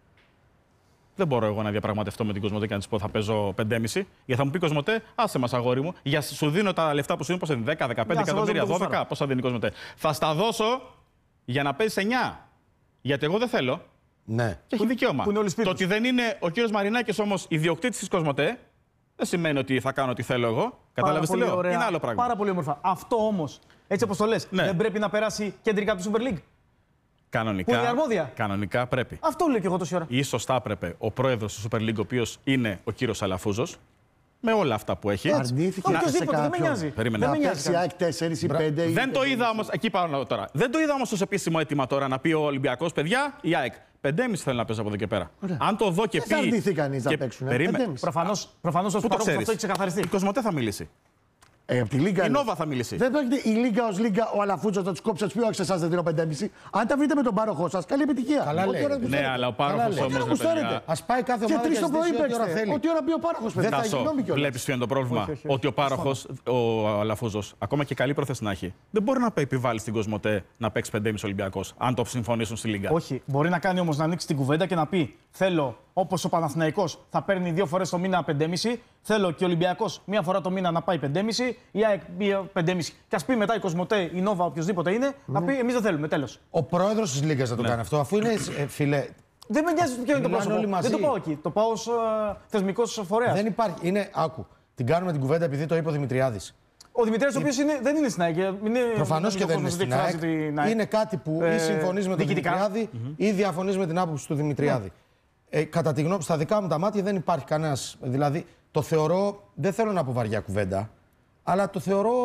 Δεν μπορώ εγώ να διαπραγματευτώ με την Κοσμοτέ και να τη πω θα παίζω πέντε και μισή. Γιατί θα μου πει Κοσμοτέ, άσε μας αγόρι μου, για σου δίνω τα λεφτά που σου δίνω, πώς είναι, δέκα, δεκαπέντε
Να σε βάζω
εκατομμύρια,
το
δώδεκα,
κουστάρο.
πόσα δίνει η Κοσμοτέ. Θα στα δώσω για να παίζει εννιά. Γιατί εγώ δεν θέλω.
Ναι.
Και έχει δικαίωμα.
που είναι όλοι σπίτι
Το ότι δεν είναι ο κύριος Μαρινάκης όμως ιδιοκτήτης της Κοσμοτέ, δεν σημαίνει ότι θα κάνω ό,τι θέλω εγώ. Κατάλαβες τι
πολύ
λέω.
ωραία.
Είναι άλλο πράγμα.
Πάρα πολύ όμορφα. Αυτό όμως, έτσι όπως το λες,
Ναι.
δεν πρέπει να περάσει κεντρικά από τη Super League.
Κανονικά,
Που είναι αρμόδια.
κανονικά πρέπει.
Αυτό λέω και εγώ τόση ώρα.
Ίσως θα έπρεπε ο πρόεδρος του Super League, ο οποίος είναι ο κύριος Αλαφούζος, με όλα αυτά που έχει.
Αρνήθηκε σε
Οποιοςδήποτε, δεν με
κάποιον.
νοιάζει.
Περίμενε.
Δεν με
Να
νοιάζει.
παίξει ΑΕΚ τέσσερα ή πέντε.
Δεν το είδα όμως, εκεί πάω τώρα. Δεν το είδα όμως ως επίσημο αίτημα τώρα να πει ο Ολυμπιακός, παιδιά, η ΑΕΚ. πέντε και μισή θέλω να παίζω από εδώ και πέρα. Αν το δω και
Δεν
πει.
θα αρνηθεί κανείς να
και-
παίξουν, ε,
Περίμενε.
πέντε και μισή.
Προφανώς, προφανώς ως
Πού το
παρόχος
ξέρεις.
αυτό έχει ξεκαθαριστεί.
Η Κοσμοτέ θα μιλήσει.
Ε, από τη Λίγκα.
Η
είναι.
Νόβα θα μιλήσει.
Δεν πρόκειται η Λίγκα ως Λίγκα, ο Αλαφούτσος θα του κόψει, θα του πει: όχι, σε εσάς δεν δίνω πέντε και μισή. Αν τα βρείτε με τον πάροχό σας, καλή επιτυχία.
Καλά
Ό,τι
λέει.
ώρα
Ναι,
γουστάρετε.
Ναι, αλλά ο
Καλά
πάροχος
λέει.
όμως.
Τι
ρε
γουστάρετε.
παιδιά,
Ας πάει κάθε
Και
ομάδα
τρεις το πρωί
ζητήσει ό,τι ώρα
παίξτε.
θέλει.
Ό,τι ώρα πει ο πάροχος, παιδιά.
Τάσο,
Συγγνώμη κιόλας.
βλέπεις ποιο είναι το πρόβλημα.
Όχι, όχι, όχι.
Ότι ο πάροχος, ο Αλαφούζος, ακόμα και καλή πρόθεση να έχει, δεν μπορεί να επιβάλλει στην Κοσμοτέ να παίξει πέντε και μισή Ολυμπιακός, αν το συμφωνήσουν στη Λίγκα.
Όχι, μπορεί να κάνει όμως να ανοίξει την κουβέντα και να πει: θέλω, όπως ο Παναθηναϊκός θα παίρνει δύο φορές το μήνα πέντε και μισή, θέλω και ο Ολυμπιακός μία φορά το μήνα να πάει πέντε και μισή, η ΑΕΚ πέντε και μισή. Και ας πει μετά η Κοσμοτέ, η Νόβα, οποιοδήποτε είναι, να πει: εμείς δεν θέλουμε, τέλος.
Ο πρόεδρος της Λίγκας θα το κάνει αυτό, αφού είναι ε, φιλέ.
Δεν με νοιάζει ποιο είναι το
Μιλάνε όλοι
πρόσωπο.
μαζί.
Δεν το πάω εκεί. Το πάω ως ε, θεσμικός φορέας.
Δεν υπάρχει. Είναι, άκου. Την κάνουμε την κουβέντα επειδή το είπε ο Δημητριάδης.
Ο Δημητρέας, ο οποίος είναι, δεν είναι στην ΑΕΚ. είναι-
Προφανώς και
ο
δεν είναι
κόσμος
στην
εκφράζει
ΑΕΚ.
την ΑΕΚ.
Είναι κάτι που ή
Ε,
συμφωνείς με τον
διοικητικά.
Δημητριάδη ή διαφωνείς με την άποψη του Δημητριάδη. Ε, κατά τη γνώμη, στα δικά μου τα μάτια δεν υπάρχει κανένας. Δηλαδή, το θεωρώ. Δεν θέλω να πω βαριά κουβέντα, αλλά το θεωρώ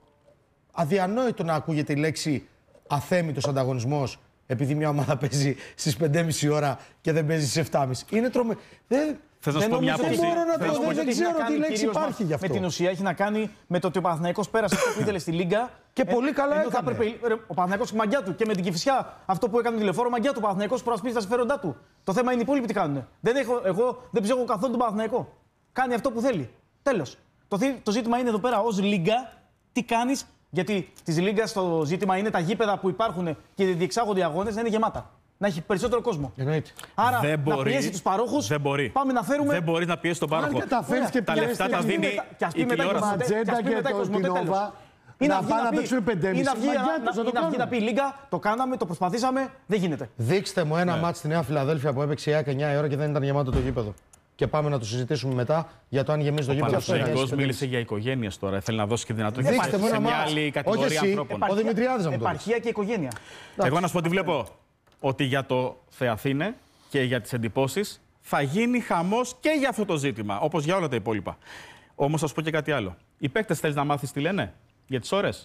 αδιανόητο να ακούγεται η λέξη αθέμητος ανταγωνισμός επειδή μια ομάδα παίζει στις πέντε και μισή ώρα και δεν παίζει στις επτά και μισή. Είναι τρομε... Δεν...
Θες να σου
Δεν
πω μια
νομίζω
άποψη.
ότι-
μπορώ να
θέλω
το-
σου πω
δεν
ότι έχει
ξέρω
να
τι
κάνει
λέξη
κυρίως
υπάρχει
με-
γι' αυτό.
Με την ουσία έχει να κάνει με το ότι ο Παναθηναϊκός πέρασε αυτό που ήθελε στη Λίγκα.
Και πολύ καλά
ενώ θα
έκανε.
έπρεπε- ρε, ο Παναθηναϊκός μαγιά του και με την Κηφισιά, αυτό που έκανε τη λεωφόρο, μαγιά του. Ο Παναθηναϊκός προασπίζει τα συμφέροντά του. Το θέμα είναι οι υπόλοιποι τι κάνουν. Δεν έχω, εγώ δεν ψέχω καθόλου τον Παναθηναϊκό. Κάνει αυτό που θέλει. Τέλος. Το, θη- το ζήτημα είναι εδώ πέρα ως Λίγκα τι κάνεις. Γιατί τη Λίγκα το ζήτημα είναι τα γήπεδα που υπάρχουν και διεξάγονται οι αγώνες να είναι γεμάτα. Να έχει περισσότερο κόσμο.
Εννοείται.
Άρα
Δεν
να
μπορεί.
πιέσει τους παρόχους.
Δεν μπορεί.
Πάμε να φέρουμε.
Δεν μπορεί να πιέσει τον πάροχο.
Αν καταφέρεις
Ωραία.
και
Τα
πιέσεις
λεφτά
και
τα
ας
δίνει
πούμε,
και ας πει
η
μετά η
τηλεόραση.
Κοσμοτέ,
Ματζέντα
και ας πει
και
μετά η
το
Κοσμοτέ,
Τινόβα,
τέλος. Ή
να
βγει
πάνε να
πει-
παίξουν πέντε και
ή να
μισή.
βγει
Μαγιά
να-
τους, θα το
ή να βγει να
κάνουν.
πει Λίγκα, το κάναμε, το προσπαθήσαμε, δεν γίνεται.
Δείξτε μου ένα
Ναι.
μάτς στη Νέα Φιλαδέλφια που έπαιξε η ΑΕΚ εννιά η ώρα και δεν ήταν γεμάτο το γήπεδο. Και πάμε να το συζητήσουμε μετά για το αν γεμίζει το
Ο
γήπεδο.
Παναθηναϊκός μίλησε για οικογένειες τώρα. Θέλει να δώσει και δυνατότητα
Δείξτε μου
σε
ένα
μια
μάτς.
άλλη
Όχι
κατηγορία
εσύ.
ανθρώπων.
Ο Δημητριάδης να μου το δείξει.
Επαρχία και οικογένεια.
Εγώ να σου πω τι βλέπω. Ότι για το Θεαθήνε και για τις εντυπώσεις θα γίνει χαμός και για αυτό το ζήτημα, όπως για όλα τα υπόλοιπα. Όμως θα σου πω και κάτι άλλο. Οι παίκτες θέλεις να μάθεις τι λένε για τις ώρες.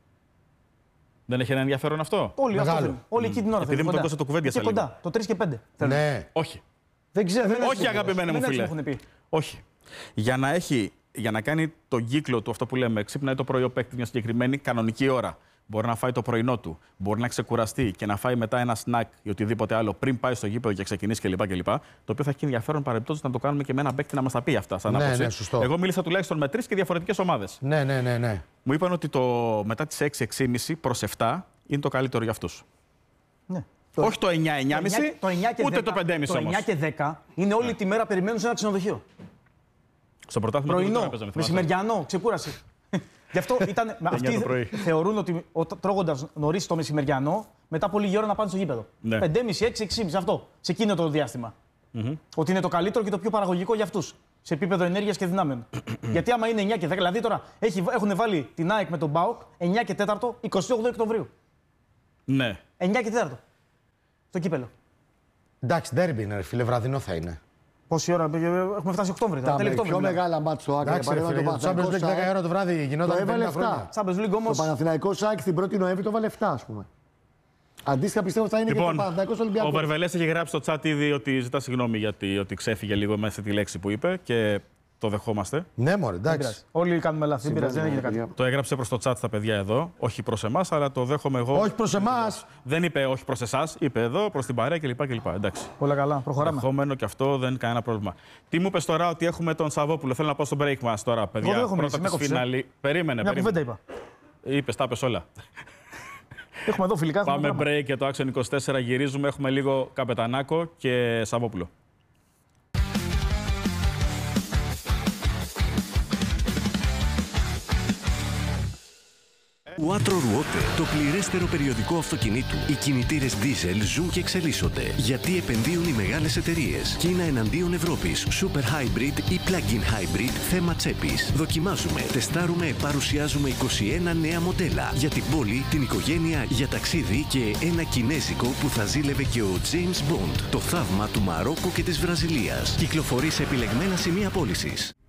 Δεν έχει ένα ενδιαφέρον αυτό.
Όλοι αυτό
Μεγάλο.
θέλουν. Όλοι εκεί την ώρα
Επειδή
θέλουν.
μου τον
κοντά.
Κώστα το κουβέντιασα
Και
λίγο.
κοντά. Το τρεις και πέντε. θέλουν.
Ναι.
Όχι.
Δεν ξέρω. δεν
Όχι,
έχει
αγαπημένε μου
Δεν έτσι
φίλε.
μου έχουν πει.
Όχι. Για να, έχει, για να κάνει τον κύκλο του αυτό που λέμε, ξύπνάει το πρωί ο παίκτη μια συγκεκριμένη κανονική ώρα. μπορεί να φάει το πρωινό του, μπορεί να ξεκουραστεί και να φάει μετά ένα σνακ ή οτιδήποτε άλλο πριν πάει στο γήπεδο και ξεκινήσει κλπ. κλπ. Το οποίο θα έχει ενδιαφέρον παρεμπιπτόντως να το κάνουμε και με έναν παίκτη να μας τα πει αυτά. Σαν
Ναι,
άποψη.
ναι, σωστό.
Εγώ μίλησα τουλάχιστον με τρεις και διαφορετικές ομάδες.
Ναι, ναι, ναι, ναι.
Μου είπαν ότι το μετά τις έξι, έξι και μισή προς επτά είναι το καλύτερο για αυτούς.
Ναι.
Όχι το εννιά, εννιά και μισή, ούτε το πέντε και μισή
Το
όμως.
εννιά και δέκα είναι όλη τη μέρα περιμένουν σε ένα ξενοδοχείο.
Στο πρωτάθλημα
Πρωινό,
δεν έπαιζε, με θυμάσαι.
μεσημεριανό, ξεκούραση. Γι' αυτό ήταν. Αυτοί
το πρωί.
θεωρούν ότι τρώγοντας νωρίς το μεσημεριανό, μετά πολύ γύρω να πάνε στο γήπεδο.
Ναι.
πέντε και μισή, έξι, έξι και μισή αυτό. Σε εκείνο το διάστημα.
Mm-hmm.
Ότι είναι το καλύτερο και το πιο παραγωγικό για αυτούς. Σε επίπεδο ενέργειας και δυνάμεων. Γιατί άμα είναι εννιά και δέκα, δηλαδή τώρα έχει, έχουν βάλει την ΑΕΚ με τον ΠΑΟΚ εννιά και τέσσερα, είκοσι οκτώ Οκτωβρίου.
Ναι.
εννιά και τέσσερα. Στο κύπελο.
Εντάξει, ντέρμπι είναι, ρε φίλε, βραδινό θα είναι.
Πόση ώρα έχουμε φτάσει Οκτώβρη.
Τα
τέλη
με πιο
Οκτώβρη.
μεγάλα μάτια στο άκρη.
Εντάξει, ρε φίλε, το Champions League δέκα η ώρα το βράδυ γινόταν
το έβαλε
πενήντα χρόνια.
επτά.
Champions League
Το
όμως.
Παναθηναϊκό ΣΑΚ την πρώτη Νοέμβρη το έβαλε επτά, ας πούμε. Αντίστοιχα πιστεύω ότι θα είναι και το
Λοιπόν,
Παναθηναϊκός
ο
Ολυμπιακός.
Βερβελές έχει γράψει στο chat ήδη ότι ζητά συγγνώμη γιατί ότι ξέφυγε λίγο μέσα τη λέξη που είπε και το δεχόμαστε.
Ναι, μωρέ,
Δεν
εντάξει.
πειράζει. Όλοι κάνουμε λάθη. Δεν πειράζει, δεν έγινε κάτι.
Το έγραψε προς το chat στα παιδιά εδώ, όχι προς εμάς, αλλά το δέχομαι εγώ.
Όχι προς εμάς.
Δεν είπε όχι προς εσάς, είπε εδώ, προς την παρέα κλπ. κλπ. Εντάξει.
Όλα καλά. Προχωράμε.
Δεχόμενο και αυτό δεν είναι κανένα πρόβλημα. Τι μου είπες τώρα ότι έχουμε τον Σαββόπουλο. Θέλω να πω στο break μας τώρα, παιδιά.
δεν έχω
Πρώτα
μιλήσει,
της
με έκοψες,
φινάλη. Περίμενε,
Μια κουβέντα
περίμενε.
είπα.
Είπες, τα είπες όλα.
Έχουμε εδώ φιλικά. έχουμε
Πάμε
πράγμα.
break και το Action είκοσι τέσσερα γυρίζουμε. Έχουμε λίγο Καπετανάκο και Σαββόπουλο.
Quattro Ruote, το πληρέστερο περιοδικό αυτοκινήτου. Οι κινητήρες diesel ζουν και εξελίσσονται. Γιατί επενδύουν οι μεγάλες εταιρείες. Κίνα εναντίον Ευρώπης. Super Hybrid ή Plug-in Hybrid, θέμα τσέπης. Δοκιμάζουμε, τεστάρουμε, παρουσιάζουμε είκοσι ένα νέα μοντέλα. Για την πόλη, την οικογένεια, για ταξίδι και ένα κινέζικο που θα ζήλευε και ο James Bond. Το θαύμα του Μαρόκο και της Βραζιλίας. Κυκλοφορεί σε επιλεγμένα σημεία πώλησης.